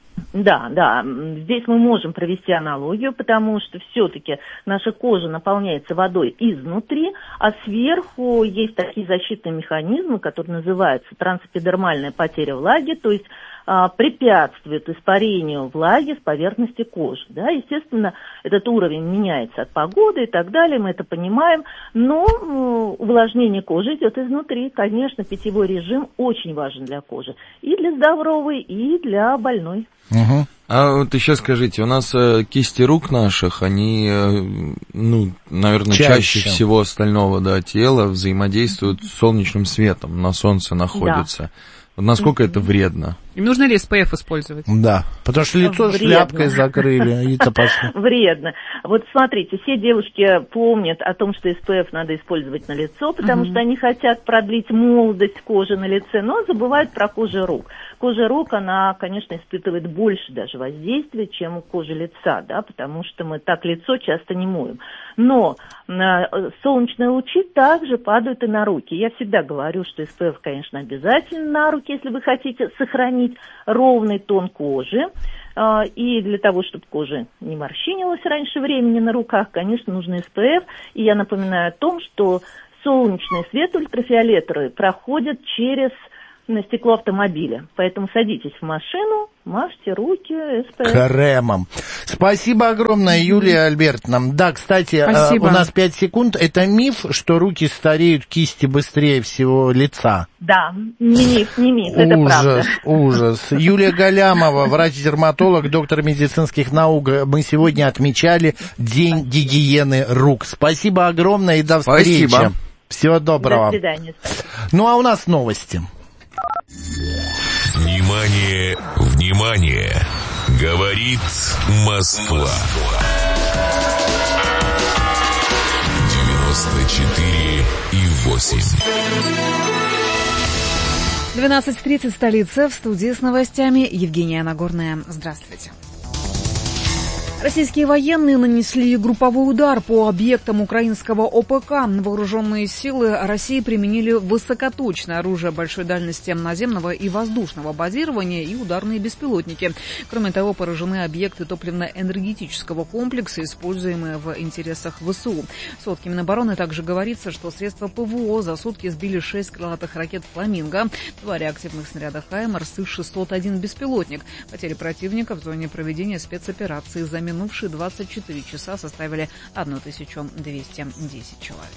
Да, да, здесь мы можем провести аналогию, потому что все-таки наша кожа наполняется водой изнутри, а сверху есть такие защитные механизмы, которые называются трансэпидермальная потеря влаги, то есть а, препятствует испарению влаги с поверхности кожи. Да? Естественно, этот уровень меняется от погоды и так далее, мы это понимаем, но увлажнение кожи идет изнутри. Конечно, питьевой режим очень важен для кожи, и для здоровой, и для больной.
Угу. А вот еще скажите, у нас э, кисти рук наших, они, э, ну, наверное, чаще. чаще всего остального, да, тела взаимодействуют с солнечным светом, на солнце находятся. Да. Вот насколько mm-hmm. это вредно?
Им нужно ли эс пэ эф использовать?
Да, потому что лицо
Вредно.
шляпкой закрыли, и-то пошло.
Вредно. Вот смотрите, все девушки помнят о том, что эс пэ эф надо использовать на лицо, потому
Мгм.
что они хотят продлить молодость кожи на лице, но забывают про кожу рук. Кожа рук, она, конечно, испытывает больше даже воздействия, чем кожа лица, да, потому что мы так лицо часто не моем. Но э, солнечные лучи также падают и на руки. Я всегда говорю, что эс пэ эф, конечно, обязательно на руки, если вы хотите сохранить ровный тон кожи. Э, и для того, чтобы кожа не морщинилась раньше времени на руках, конечно, нужно эс пэ эф. И я напоминаю о том, что солнечный свет ультрафиолетовый проходит через на стекло автомобиля. Поэтому садитесь в машину, мажьте руки эс пэ эф.
Кремом. Спасибо огромное, Юлия Альбертовна. Да, кстати, э, у нас пять секунд. Это миф, что руки стареют, кисти быстрее всего лица?
Да, не миф, не миф, это правда.
Ужас, ужас. Юлия Галямова, врач-дерматолог, доктор медицинских наук. Мы сегодня отмечали День гигиены рук. Спасибо огромное и до встречи.
Спасибо.
Всего доброго.
До свидания.
Ну, а у нас новости.
Внимание, внимание! Говорит Москва. девяносто четыре и восемь.
двенадцать тридцать, столица, в студии с новостями Евгения Нагорная. Здравствуйте. Российские военные нанесли групповой удар по объектам украинского о пэ ка. Вооруженные силы России применили высокоточное оружие большой дальности наземного и воздушного базирования и ударные беспилотники. Кроме того, поражены объекты топливно-энергетического комплекса, используемые в интересах вэ эс у. В сводке Минобороны также говорится, что средства пэ вэ о за сутки сбили шесть крылатых ракет «Фламинго», два реактивных снаряда «Хаймарс» и шестьсот один беспилотник. Потери противника в зоне проведения спецоперации за минувшие двадцать четыре часа составили тысячу двести десять человек.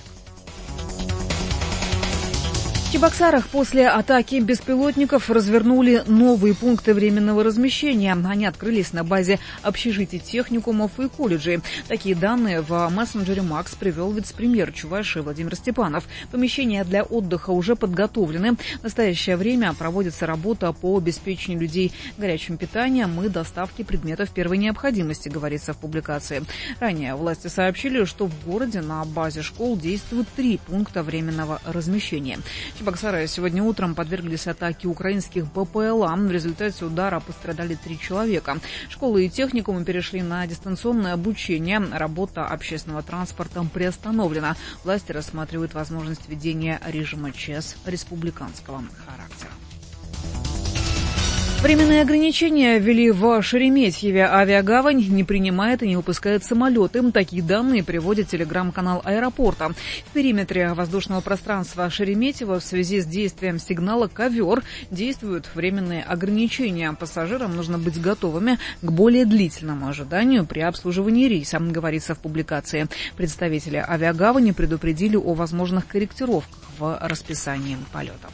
В Чебоксарах после атаки беспилотников развернули новые пункты временного размещения. Они открылись на базе общежитий, техникумов и колледжей. Такие данные в мессенджере Макс привел вице-премьер Чувашии Владимир Степанов. Помещения для отдыха уже подготовлены. В настоящее время проводится работа по обеспечению людей горячим питанием и доставке предметов первой необходимости, говорится в публикации. Ранее власти сообщили, что в городе на базе школ действуют три пункта временного размещения. Чебоксары сегодня утром подверглись атаке украинских бэ пэ эл а. В результате удара пострадали три человека. Школы и техникумы перешли на дистанционное обучение. Работа общественного транспорта приостановлена. Власти рассматривают возможность введения режима ЧС республиканского характера. Временные ограничения ввели в Шереметьеве. Авиагавань не принимает и не выпускает самолеты. Такие данные приводит телеграм-канал аэропорта. В периметре воздушного пространства Шереметьево в связи с действием сигнала «Ковер» действуют временные ограничения. Пассажирам нужно быть готовыми к более длительному ожиданию при обслуживании рейса, говорится в публикации. Представители авиагавани предупредили о возможных корректировках в расписании полетов.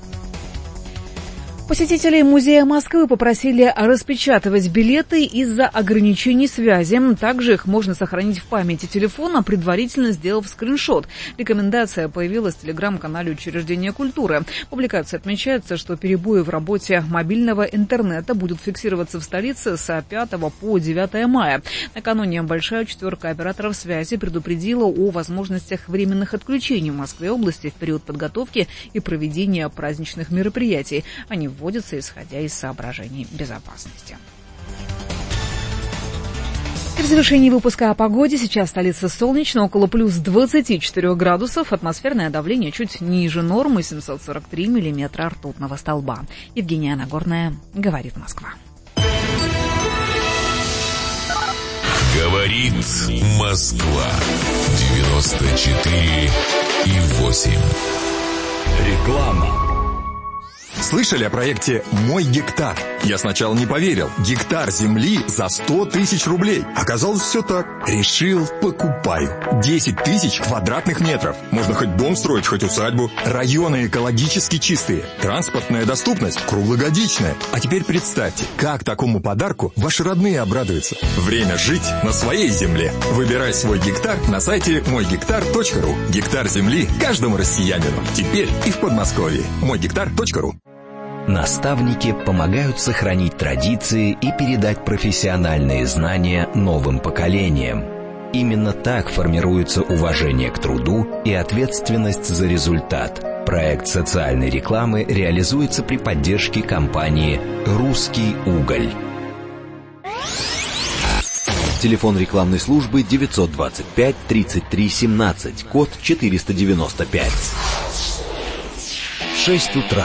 Посетителей музея Москвы попросили распечатывать билеты из-за ограничений связи. Также их можно сохранить в памяти телефона, предварительно сделав скриншот. Рекомендация появилась в телеграм-канале учреждения культуры. В публикации отмечается, что перебои в работе мобильного интернета будут фиксироваться в столице с пятого по девятое мая. Накануне большая четверка операторов связи предупредила о возможностях временных отключений в Москве и области в период подготовки и проведения праздничных мероприятий. Они вводятся исходя из соображений безопасности. В завершении выпуска о погоде. Сейчас столица солнечно, около плюс двадцати четырёх градусов. Атмосферное давление чуть ниже нормы, семьсот сорок три миллиметра ртутного столба. Евгения Нагорная, говорит Москва.
Говорит Москва. девяносто четыре и восемь.
Реклама. Слышали о проекте «Мой гектар»? Я сначала не поверил. Гектар земли за сто тысяч рублей. Оказалось, все так. Решил, покупаю. десять тысяч квадратных метров. Можно хоть дом строить, хоть усадьбу. Районы экологически чистые. Транспортная доступность круглогодичная. А теперь представьте, как такому подарку ваши родные обрадуются. Время жить на своей земле. Выбирай свой гектар на сайте мой гектар точка ру. Гектар земли каждому россиянину. Теперь и в Подмосковье. мой гектар точка ру.
Наставники помогают сохранить традиции и передать профессиональные знания новым поколениям. Именно так формируется уважение к труду и ответственность за результат. Проект социальной рекламы реализуется при поддержке компании «Русский уголь».
Телефон рекламной службы девятьсот двадцать пять тридцать три семнадцать, код четыреста девяносто пять.
Шесть утра.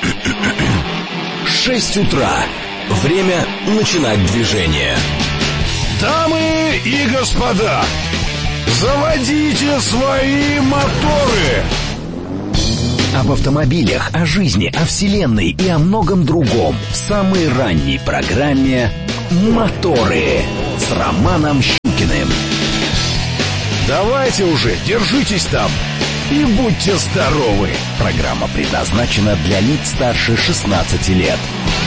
Шесть утра. Время начинать движение.
Дамы и господа, заводите свои моторы.
Об автомобилях, о жизни, о вселенной и о многом другом в самой ранней программе «Моторы» с Романом Щукиным.
Давайте уже, держитесь там и будьте здоровы.
Программа предназначена для лиц старше шестнадцати лет.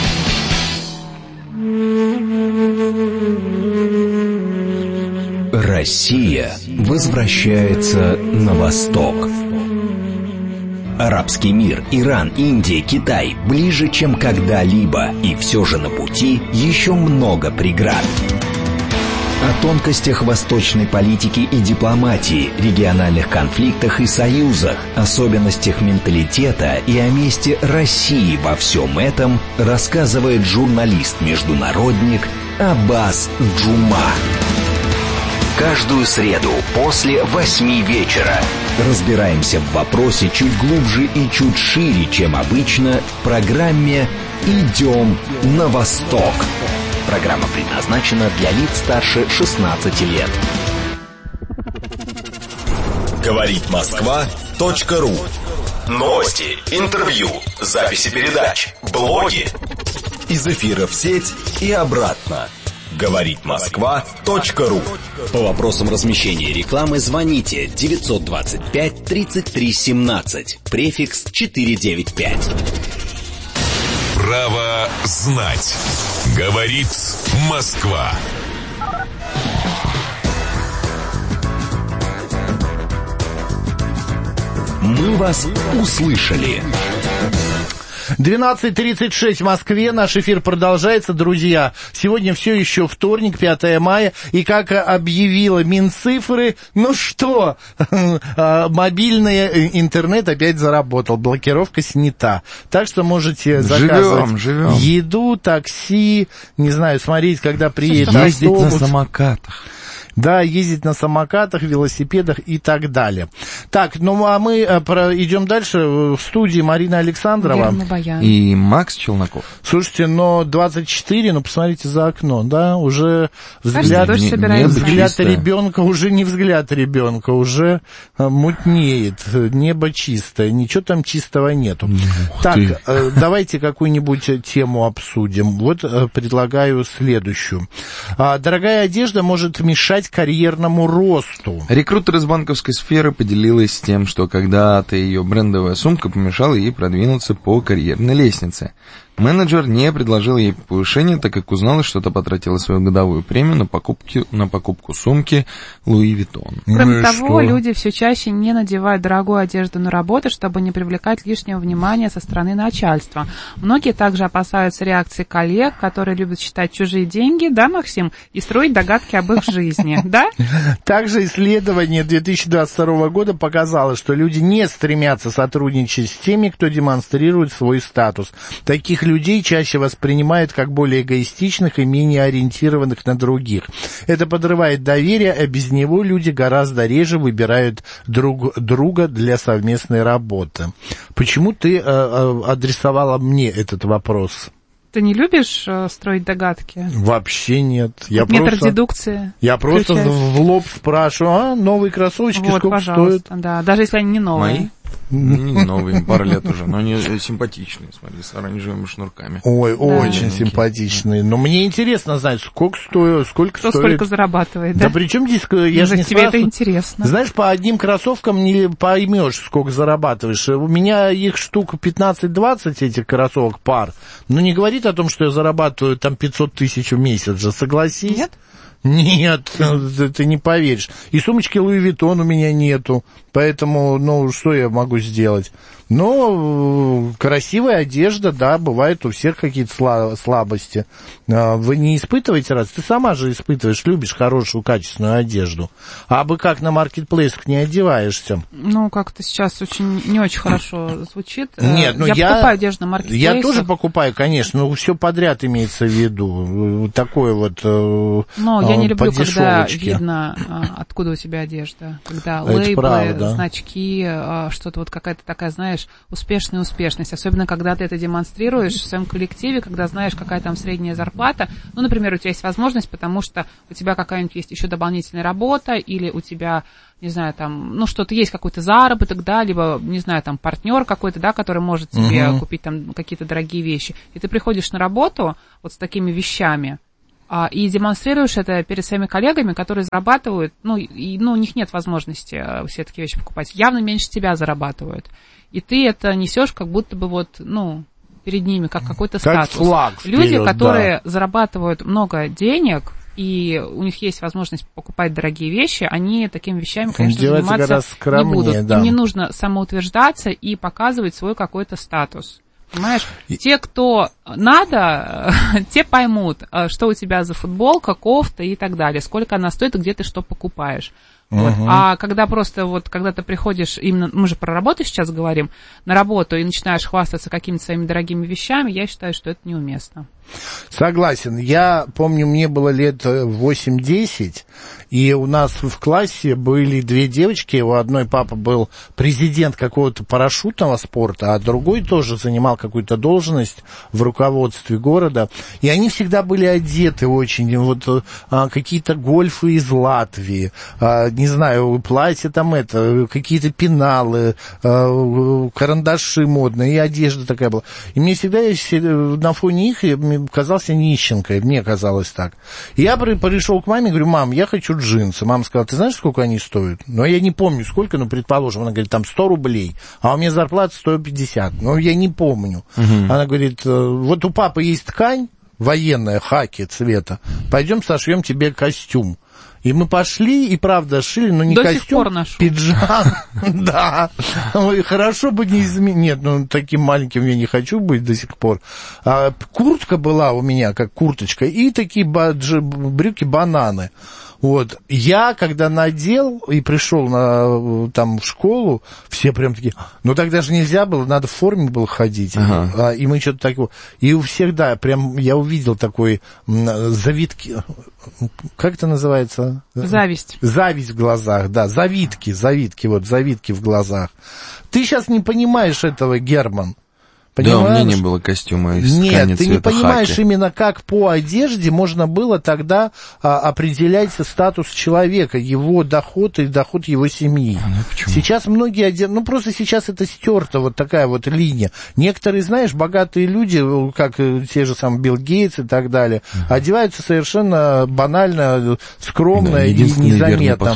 Россия возвращается на восток. Арабский мир, Иран, Индия, Китай ближе, чем когда-либо, и все же на пути еще много преград. О тонкостях восточной политики и дипломатии, региональных конфликтах и союзах, особенностях менталитета и о месте России во всем этом рассказывает журналист-международник Аббас Джума. Каждую среду после восьми вечера разбираемся в вопросе чуть глубже и чуть шире, чем обычно, в программе «Идем на восток». Программа предназначена для лиц старше шестнадцати лет.
Говорит Москва точка ру. Новости, интервью, записи передач, блоги. Из эфира в сеть и обратно. Говорит Москва точка ру.
По вопросам размещения рекламы звоните девятьсот двадцать пять тридцать три семнадцать, префикс четыреста девяносто пять.
Право знать. Говорит Москва.
Мы вас услышали.
двенадцать тридцать шесть в Москве, наш эфир продолжается, друзья. Сегодня все еще вторник, пятое мая, и как объявила Минцифры, ну что, мобильный интернет опять заработал, блокировка снята. Так что можете заказывать
живем, живем.
еду, такси, не знаю, смотреть, когда приедет
ездить
автобус.
на самокатах.
Да, ездить на самокатах, велосипедах и так далее. Так, ну а мы про... идем дальше. В студии Марина Александрова.
И Макс Челноков.
Слушайте, но двадцать четыре, ну посмотрите за окно, да, уже взгляд,
Кажется,
не, не взгляд ребенка, уже не взгляд ребенка, уже мутнеет, небо чистое, ничего там чистого нету. Ух так, ты. Давайте какую-нибудь тему обсудим. Вот предлагаю следующую. Дорогая одежда может мешать карьерному росту.
Рекрутер из банковской сферы поделилась тем, что когда-то ее брендовая сумка помешала ей продвинуться по карьерной лестнице. Менеджер не предложил ей повышение, так как узнала, что та потратила свою годовую премию на покупки, на покупку сумки Луи Виттон.
Кроме
ну
того,
что?
люди все чаще не надевают дорогую одежду на работу, чтобы не привлекать лишнего внимания со стороны начальства. Многие также опасаются реакции коллег, которые любят считать чужие деньги, да, Максим, и строить догадки об их жизни, да?
Также исследование две тысячи двадцать второго года показало, что люди не стремятся сотрудничать с теми, кто демонстрирует свой статус. Таких людей чаще воспринимают как более эгоистичных и менее ориентированных на других. Это подрывает доверие, а без него люди гораздо реже выбирают друг друга для совместной работы. Почему ты э, э, адресовала мне этот вопрос?
Ты не любишь э, строить догадки?
Вообще нет. Я
Метр
просто,
дедукции.
Я просто
включаешь?
в лоб спрашиваю, а, новые кроссовочки
вот,
сколько
пожалуйста,
стоят?
Да, даже если они не новые.
Мои? Не новые, пару лет уже, но они симпатичные, смотри, с оранжевыми шнурками.
Ой,
да.
очень симпатичные. Но мне интересно знать, сколько стоит, сколько
Кто
стоит.
сколько зарабатывает, да?
Да при чем здесь, я же не
тебе
спрашиваю.
это интересно.
Знаешь, по одним кроссовкам не поймешь, сколько зарабатываешь. У меня их штук пятнадцать-двадцать, этих кроссовок, пар. Но не говорит о том, что я зарабатываю там пятьсот тысяч в месяц же, согласись?
Нет.
Нет, ты не поверишь. И сумочки Луи Виттон у меня нету, поэтому, ну, что я могу сделать? Но красивая одежда, да, бывает у всех какие-то слабости. Вы не испытываете раз? Ты сама же испытываешь, любишь хорошую, качественную одежду. А бы как на маркетплейсах не одеваешься?
Ну, как-то сейчас очень не очень хорошо звучит.
Нет, ну я...
Я покупаю одежду на маркетплейсах.
Я тоже покупаю, конечно, но все подряд имеется в виду. Такое вот
Но я не люблю, когда
дешевочке.
видно, откуда у тебя одежда. Когда
Это
лейблы,
правда.
значки, что-то вот какая-то такая, знаешь, успешная успешность. Особенно, когда ты это демонстрируешь в своем коллективе, когда знаешь, какая там средняя зарплата. Ну, например, у тебя есть возможность, потому что у тебя какая-нибудь есть еще дополнительная работа, или у тебя, не знаю, там, ну, что-то есть, какой-то заработок, да, либо, не знаю, там, партнер какой-то, да, который может тебе uh-huh. купить там какие-то дорогие вещи. И ты приходишь на работу вот с такими вещами, и демонстрируешь это перед своими коллегами, которые зарабатывают, ну, и, ну, у них нет возможности все такие вещи покупать, явно меньше тебя зарабатывают. И ты это несешь как будто бы вот, ну, перед ними, как какой-то
как
статус.
Флаг вперед,
люди, которые
да.
зарабатывают много денег, и у них есть возможность покупать дорогие вещи, они такими вещами, конечно,
Деваться
заниматься
скромнее,
не будут.
Да.
Им не нужно самоутверждаться и показывать свой какой-то статус. Понимаешь? Те, кто надо, те поймут, что у тебя за футболка, кофта и так далее, сколько она стоит и где ты что покупаешь. Вот. Uh-huh. А когда просто вот, когда ты приходишь, именно, мы же про работу сейчас говорим, на работу и начинаешь хвастаться какими-то своими дорогими вещами, я считаю, что это неуместно.
Согласен. Я помню, мне было лет восемь-десять, и у нас в классе были две девочки. У одной папа был президент какого-то парашютного спорта, а другой тоже занимал какую-то должность в руководстве города. И они всегда были одеты очень, вот а, какие-то гольфы из Латвии, а, не знаю, платья там это, какие-то пеналы, а, карандаши модные, и одежда такая была. И мне всегда на фоне их казался нищенкой, мне казалось так. И я пришел к маме, говорю: мам, я хочу джинсы. Мама сказала: ты знаешь, сколько они стоят? Ну, я не помню сколько, но, предположим, она говорит, там сто рублей, а у меня зарплата сто пятьдесят. Ну, я не помню. Uh-huh. Она говорит: вот у папы есть ткань военная, хаки цвета, пойдем сошьем тебе костюм. И мы пошли, и правда шили, но не
до
костюм, пиджак. Да. Хорошо бы не изменить. Нет, ну таким маленьким я не хочу быть до сих пор. А, куртка была у меня, как курточка, и такие брюки-бананы. Вот. Я, когда надел и пришел на, там, в школу, все прям такие, ну, тогда же нельзя было, надо в форме было ходить. Ага. И мы что-то такое... И у всех, да, прям я увидел такой завитки... Как это называется?
Зависть.
Зависть в глазах, да, завитки, завитки, вот, завитки в глазах. Ты сейчас не понимаешь этого, Герман. Понимаешь?
Да, у меня не было костюма из ткани
Нет, ты не понимаешь
хаки.
Именно, как по одежде можно было тогда а, определять статус человека, его доход и доход его семьи.
А, ну,
сейчас многие одежды, ну просто сейчас это стерто, вот такая вот линия. Некоторые, знаешь, богатые люди, как те же самые Билл Гейтс и так далее, uh-huh. одеваются совершенно банально, скромно да, и незаметно.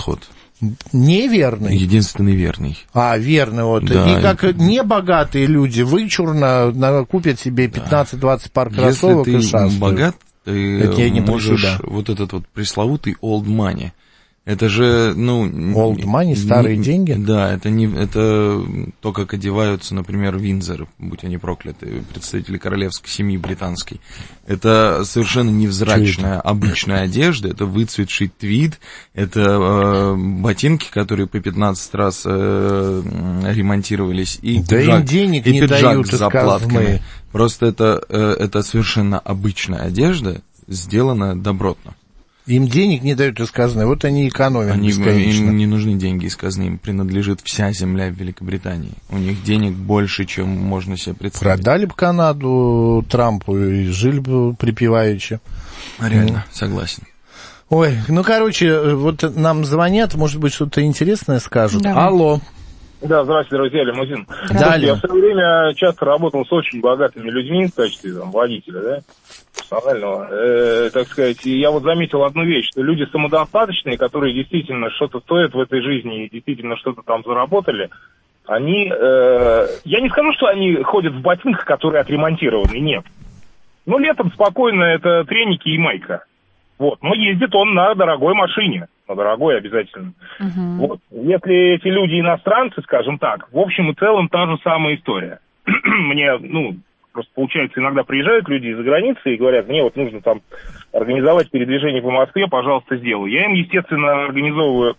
Неверный.
Единственный верный.
А, верный, вот. Да. И как небогатые люди вычурно купят себе пятнадцать-двадцать пар кроссовок и шастают.
Если ты богат, ты не можешь да. вот этот вот пресловутый old money. Это же, ну...
Old money, старые
не,
деньги?
Да, это не это то, как одеваются, например, Виндзоры, будь они прокляты, представители королевской семьи британской. Это совершенно невзрачная, обычная одежда, это выцветший твид, это э, ботинки, которые по пятнадцать раз э, ремонтировались, и
да
пиджак,
им денег
и
не
пиджак
дают
с заплатками.
Сказанные.
Просто это, э, это совершенно обычная одежда, сделана добротно.
Им денег не дают из казны, вот они экономят
они,
бесконечно.
Им не нужны деньги из казны, им принадлежит вся земля в Великобритании. У них денег больше, чем можно себе представить.
Продали бы Канаду Трампу и жили бы припеваючи.
Реально, ну. согласен.
Ой, ну, короче, вот нам звонят, может быть, что-то интересное скажут. Давай. Алло.
Да, здравствуйте, друзья, Лимузин.
Да,
я в свое время часто работал с очень богатыми людьми в качестве там, водителя, да, персонального. Э, так сказать, и я вот заметил одну вещь, что люди самодостаточные, которые действительно что-то стоят в этой жизни и действительно что-то там заработали, они, э, я не скажу, что они ходят в ботинках, которые отремонтированы, нет. Ну, летом спокойно это треники и майка. Вот. Но ездит он на дорогой машине. На дорогой обязательно. Uh-huh. Вот. Если эти люди иностранцы, скажем так, в общем и целом та же самая история. Мне, ну, просто получается, иногда приезжают люди из-за границы и говорят, мне вот нужно там организовать передвижение по Москве, пожалуйста, сделаю. Я им, естественно, организовываю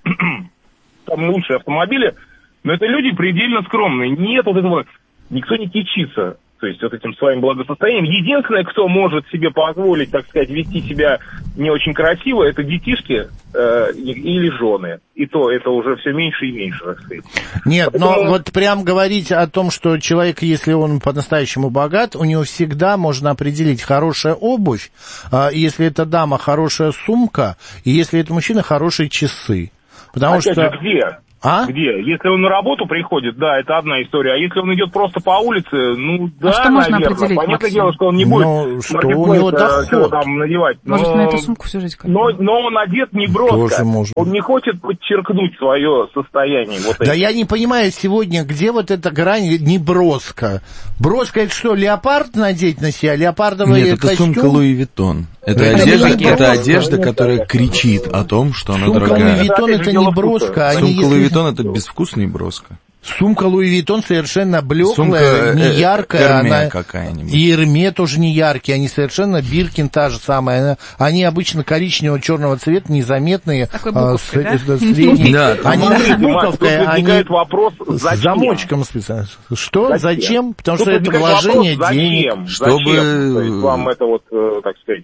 там лучшие автомобили, но это люди предельно скромные. Нет вот этого, никто не кичится, то есть вот этим своим благосостоянием. Единственное, кто может себе позволить, так сказать, вести себя не очень красиво, это детишки э, или жены. И то это уже все меньше и меньше, так сказать.
Нет,
Поэтому...
но вот прям говорить о том, что человек, если он по-настоящему богат, у него всегда можно определить хорошая обувь, э, если это дама, хорошая сумка, и если это мужчина, хорошие часы. Потому
Опять
что...
же, где? А? Где? Если он на работу приходит, да, это одна история. А если он идет просто по улице, ну да,
а что можно
наверное.
определить,
Понятное
Максим?
дело, что он не будет
ну, что у него доход.
Там надевать. Но...
Может, на эту сумку всю жизнь как-то.
Но, но он одет не броско. Он не хочет подчеркнуть свое состояние. Вот
да
это.
Я не понимаю сегодня, где вот эта грань не броско. Броско это что, леопард надеть на себя? Леопардовый
Нет, это
костюм?
сумка Луи Виттон. Это, это одежда, это одежда, которая кричит о том, что она
сумка
дорогая.
Луи Виттон это не броско.
Сумка
если...
Луи Виттон это безвкусный броско.
Сумка Луи Виттон совершенно блеклая,
Сумка,
не яркая.
Эрме
она...
какая-нибудь.
И Эрме тоже не яркие, они совершенно, Биркин та же самая. Она... Они обычно коричневого-черного цвета, незаметные.
Такой буковкой,
а, с...
да?
Средние.
Да,
они не с буковкой, они
вопрос,
с замочком специально. Что? Зачем? зачем? Потому
Тут
что это вложение
вопрос,
денег.
зачем?
Чтобы...
То есть вам это вот, так сказать...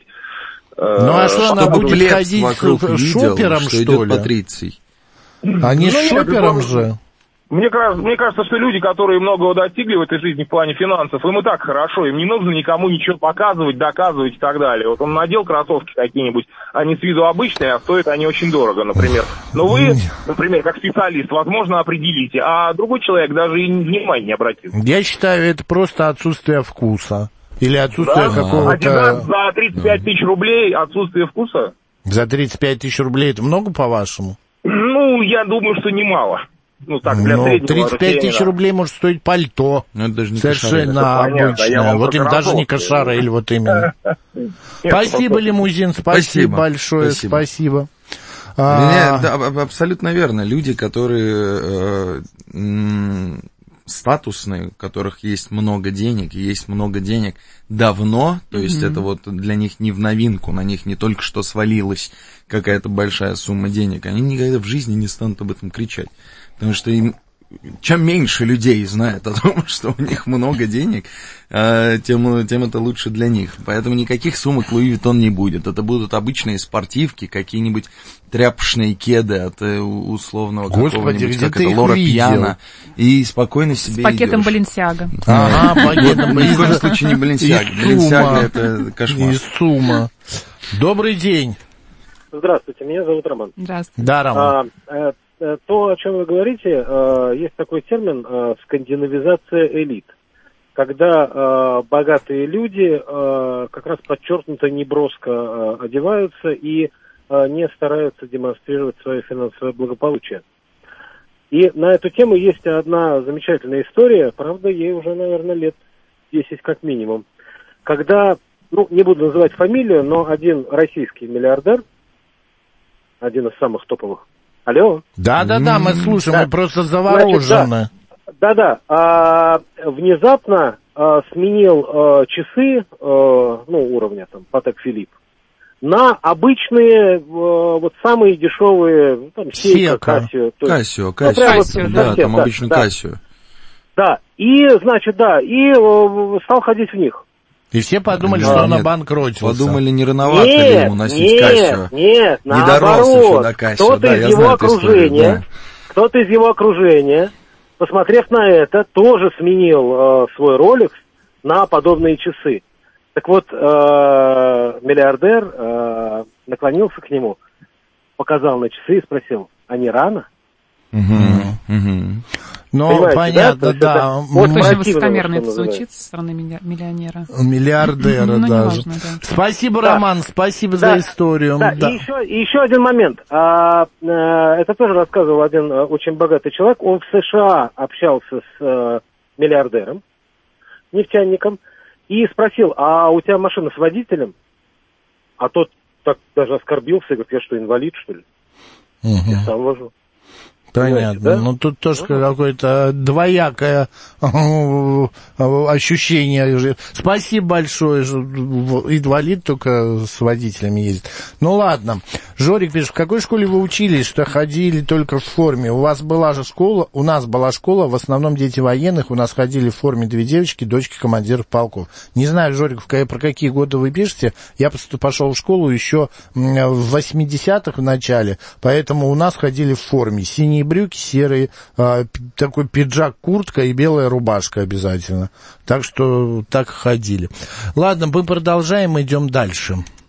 Ну а что, она будет ходить с шопером,
что,
что ли?
Патриций.
Они с шопером же.
Мне, мне кажется, что люди, которые многого достигли в этой жизни в плане финансов, им и так хорошо, им не нужно никому ничего показывать, доказывать и так далее. Вот он надел кроссовки какие-нибудь, они с виду обычные, а стоят они очень дорого, например. Но вы, например, как специалист, возможно, определите, а другой человек даже и внимания не обратит.
Я считаю, это просто отсутствие вкуса. Или отсутствие
да?
какого-то...
Адидас за тридцать пять тысяч рублей отсутствие вкуса?
За тридцать пять тысяч рублей это много, по-вашему?
Ну, я думаю, что немало. Ну, так, для
ну,
среднего
тридцать пять тысяч рублей может стоить пальто.
Ну, это даже не
совершенно обычное. Вот им даже не кошарель, вот именно. Спасибо, Лимузин, спасибо большое, спасибо.
Абсолютно верно. Люди, которые статусные, у которых есть много денег, и есть много денег давно, то есть mm-hmm. это вот для них не в новинку, на них не только что свалилась какая-то большая сумма денег, они никогда в жизни не станут об этом кричать, потому что им чем меньше людей знает о том, что у них много денег, тем, тем это лучше для них. Поэтому никаких сумок Луи Виттон не будет. Это будут обычные спортивки, какие-нибудь тряпочные кеды от условного
Господи,
какого-нибудь, как это, Лора Пьяна. И спокойно себе
с пакетом
идешь.
Баленсиага.
Ага, пакетом
Баленсиага. Ни в коем случае не Баленсиага. Баленсиага это кошмар.
И сумма. Добрый день.
Здравствуйте, меня зовут Роман.
Здравствуйте.
Да, Роман.
А, то, о чем вы говорите, есть такой термин скандинавизация элит. Когда богатые люди как раз подчеркнуто неброско одеваются и не стараются демонстрировать свое финансовое благополучие. И на эту тему есть одна замечательная история, правда, ей уже, наверное, лет десять как минимум. Когда, ну, не буду называть фамилию, но один российский миллиардер, один из самых топовых. Алло?
Да-да-да, мы слушаем, да. Мы просто заворожены.
Да-да, а, внезапно а, сменил а, часы, а, ну, уровня там, Patek Philippe, на обычные, а, вот самые дешевые, ну, там, Seiko, Casio.
Casio, Casio, да, там обычно Casio.
Да, и, значит, да, и а, стал ходить в них.
И все подумали, да, что он обанкротился.
Подумали, не рановато
нет,
ли ему носить
нет,
Casio.
Нет,
не дорос еще до Casio.
Кто-то
да,
из его
знаю
окружения,
да.
кто-то из его окружения, посмотрев на это, тоже сменил э, свой Rolex на подобные часы. Так вот, э, миллиардер э, наклонился к нему, показал на часы и спросил, а не рано?
Угу, угу.
Ну,
понимаете,
понятно,
да.
да.
Вот очень высокомерно это звучит со стороны миллионера.
Миллиардера
ну,
даже.
Неважно, да.
Спасибо,
да.
Роман, спасибо
да.
за историю.
Да, да. И, еще, и еще один момент. А, а, это тоже рассказывал один а, очень богатый человек. Он в США общался с а, миллиардером, нефтяником, и спросил, а у тебя машина с водителем? А тот так даже оскорбился, говорит, я что, инвалид, что ли?
Угу.
Я сам вожу.
Понятно. Да? Ну, тут тоже ну, какое-то двоякое ощущение. Спасибо большое. Инвалид только с водителями ездит. Ну, ладно. Жорик пишет, в какой школе вы учились, что ходили только в форме? У вас была же школа, у нас была школа, в основном дети военных, у нас ходили в форме две девочки, дочки командиров полков. Не знаю, Жорик, про какие годы вы пишете. Я просто пошел в школу еще в восьмидесятых в начале, поэтому у нас ходили в форме. Синие брюки, серые, э, такой пиджак, куртка и белая рубашка обязательно. Так что так ходили. Ладно, мы продолжаем, идем дальше.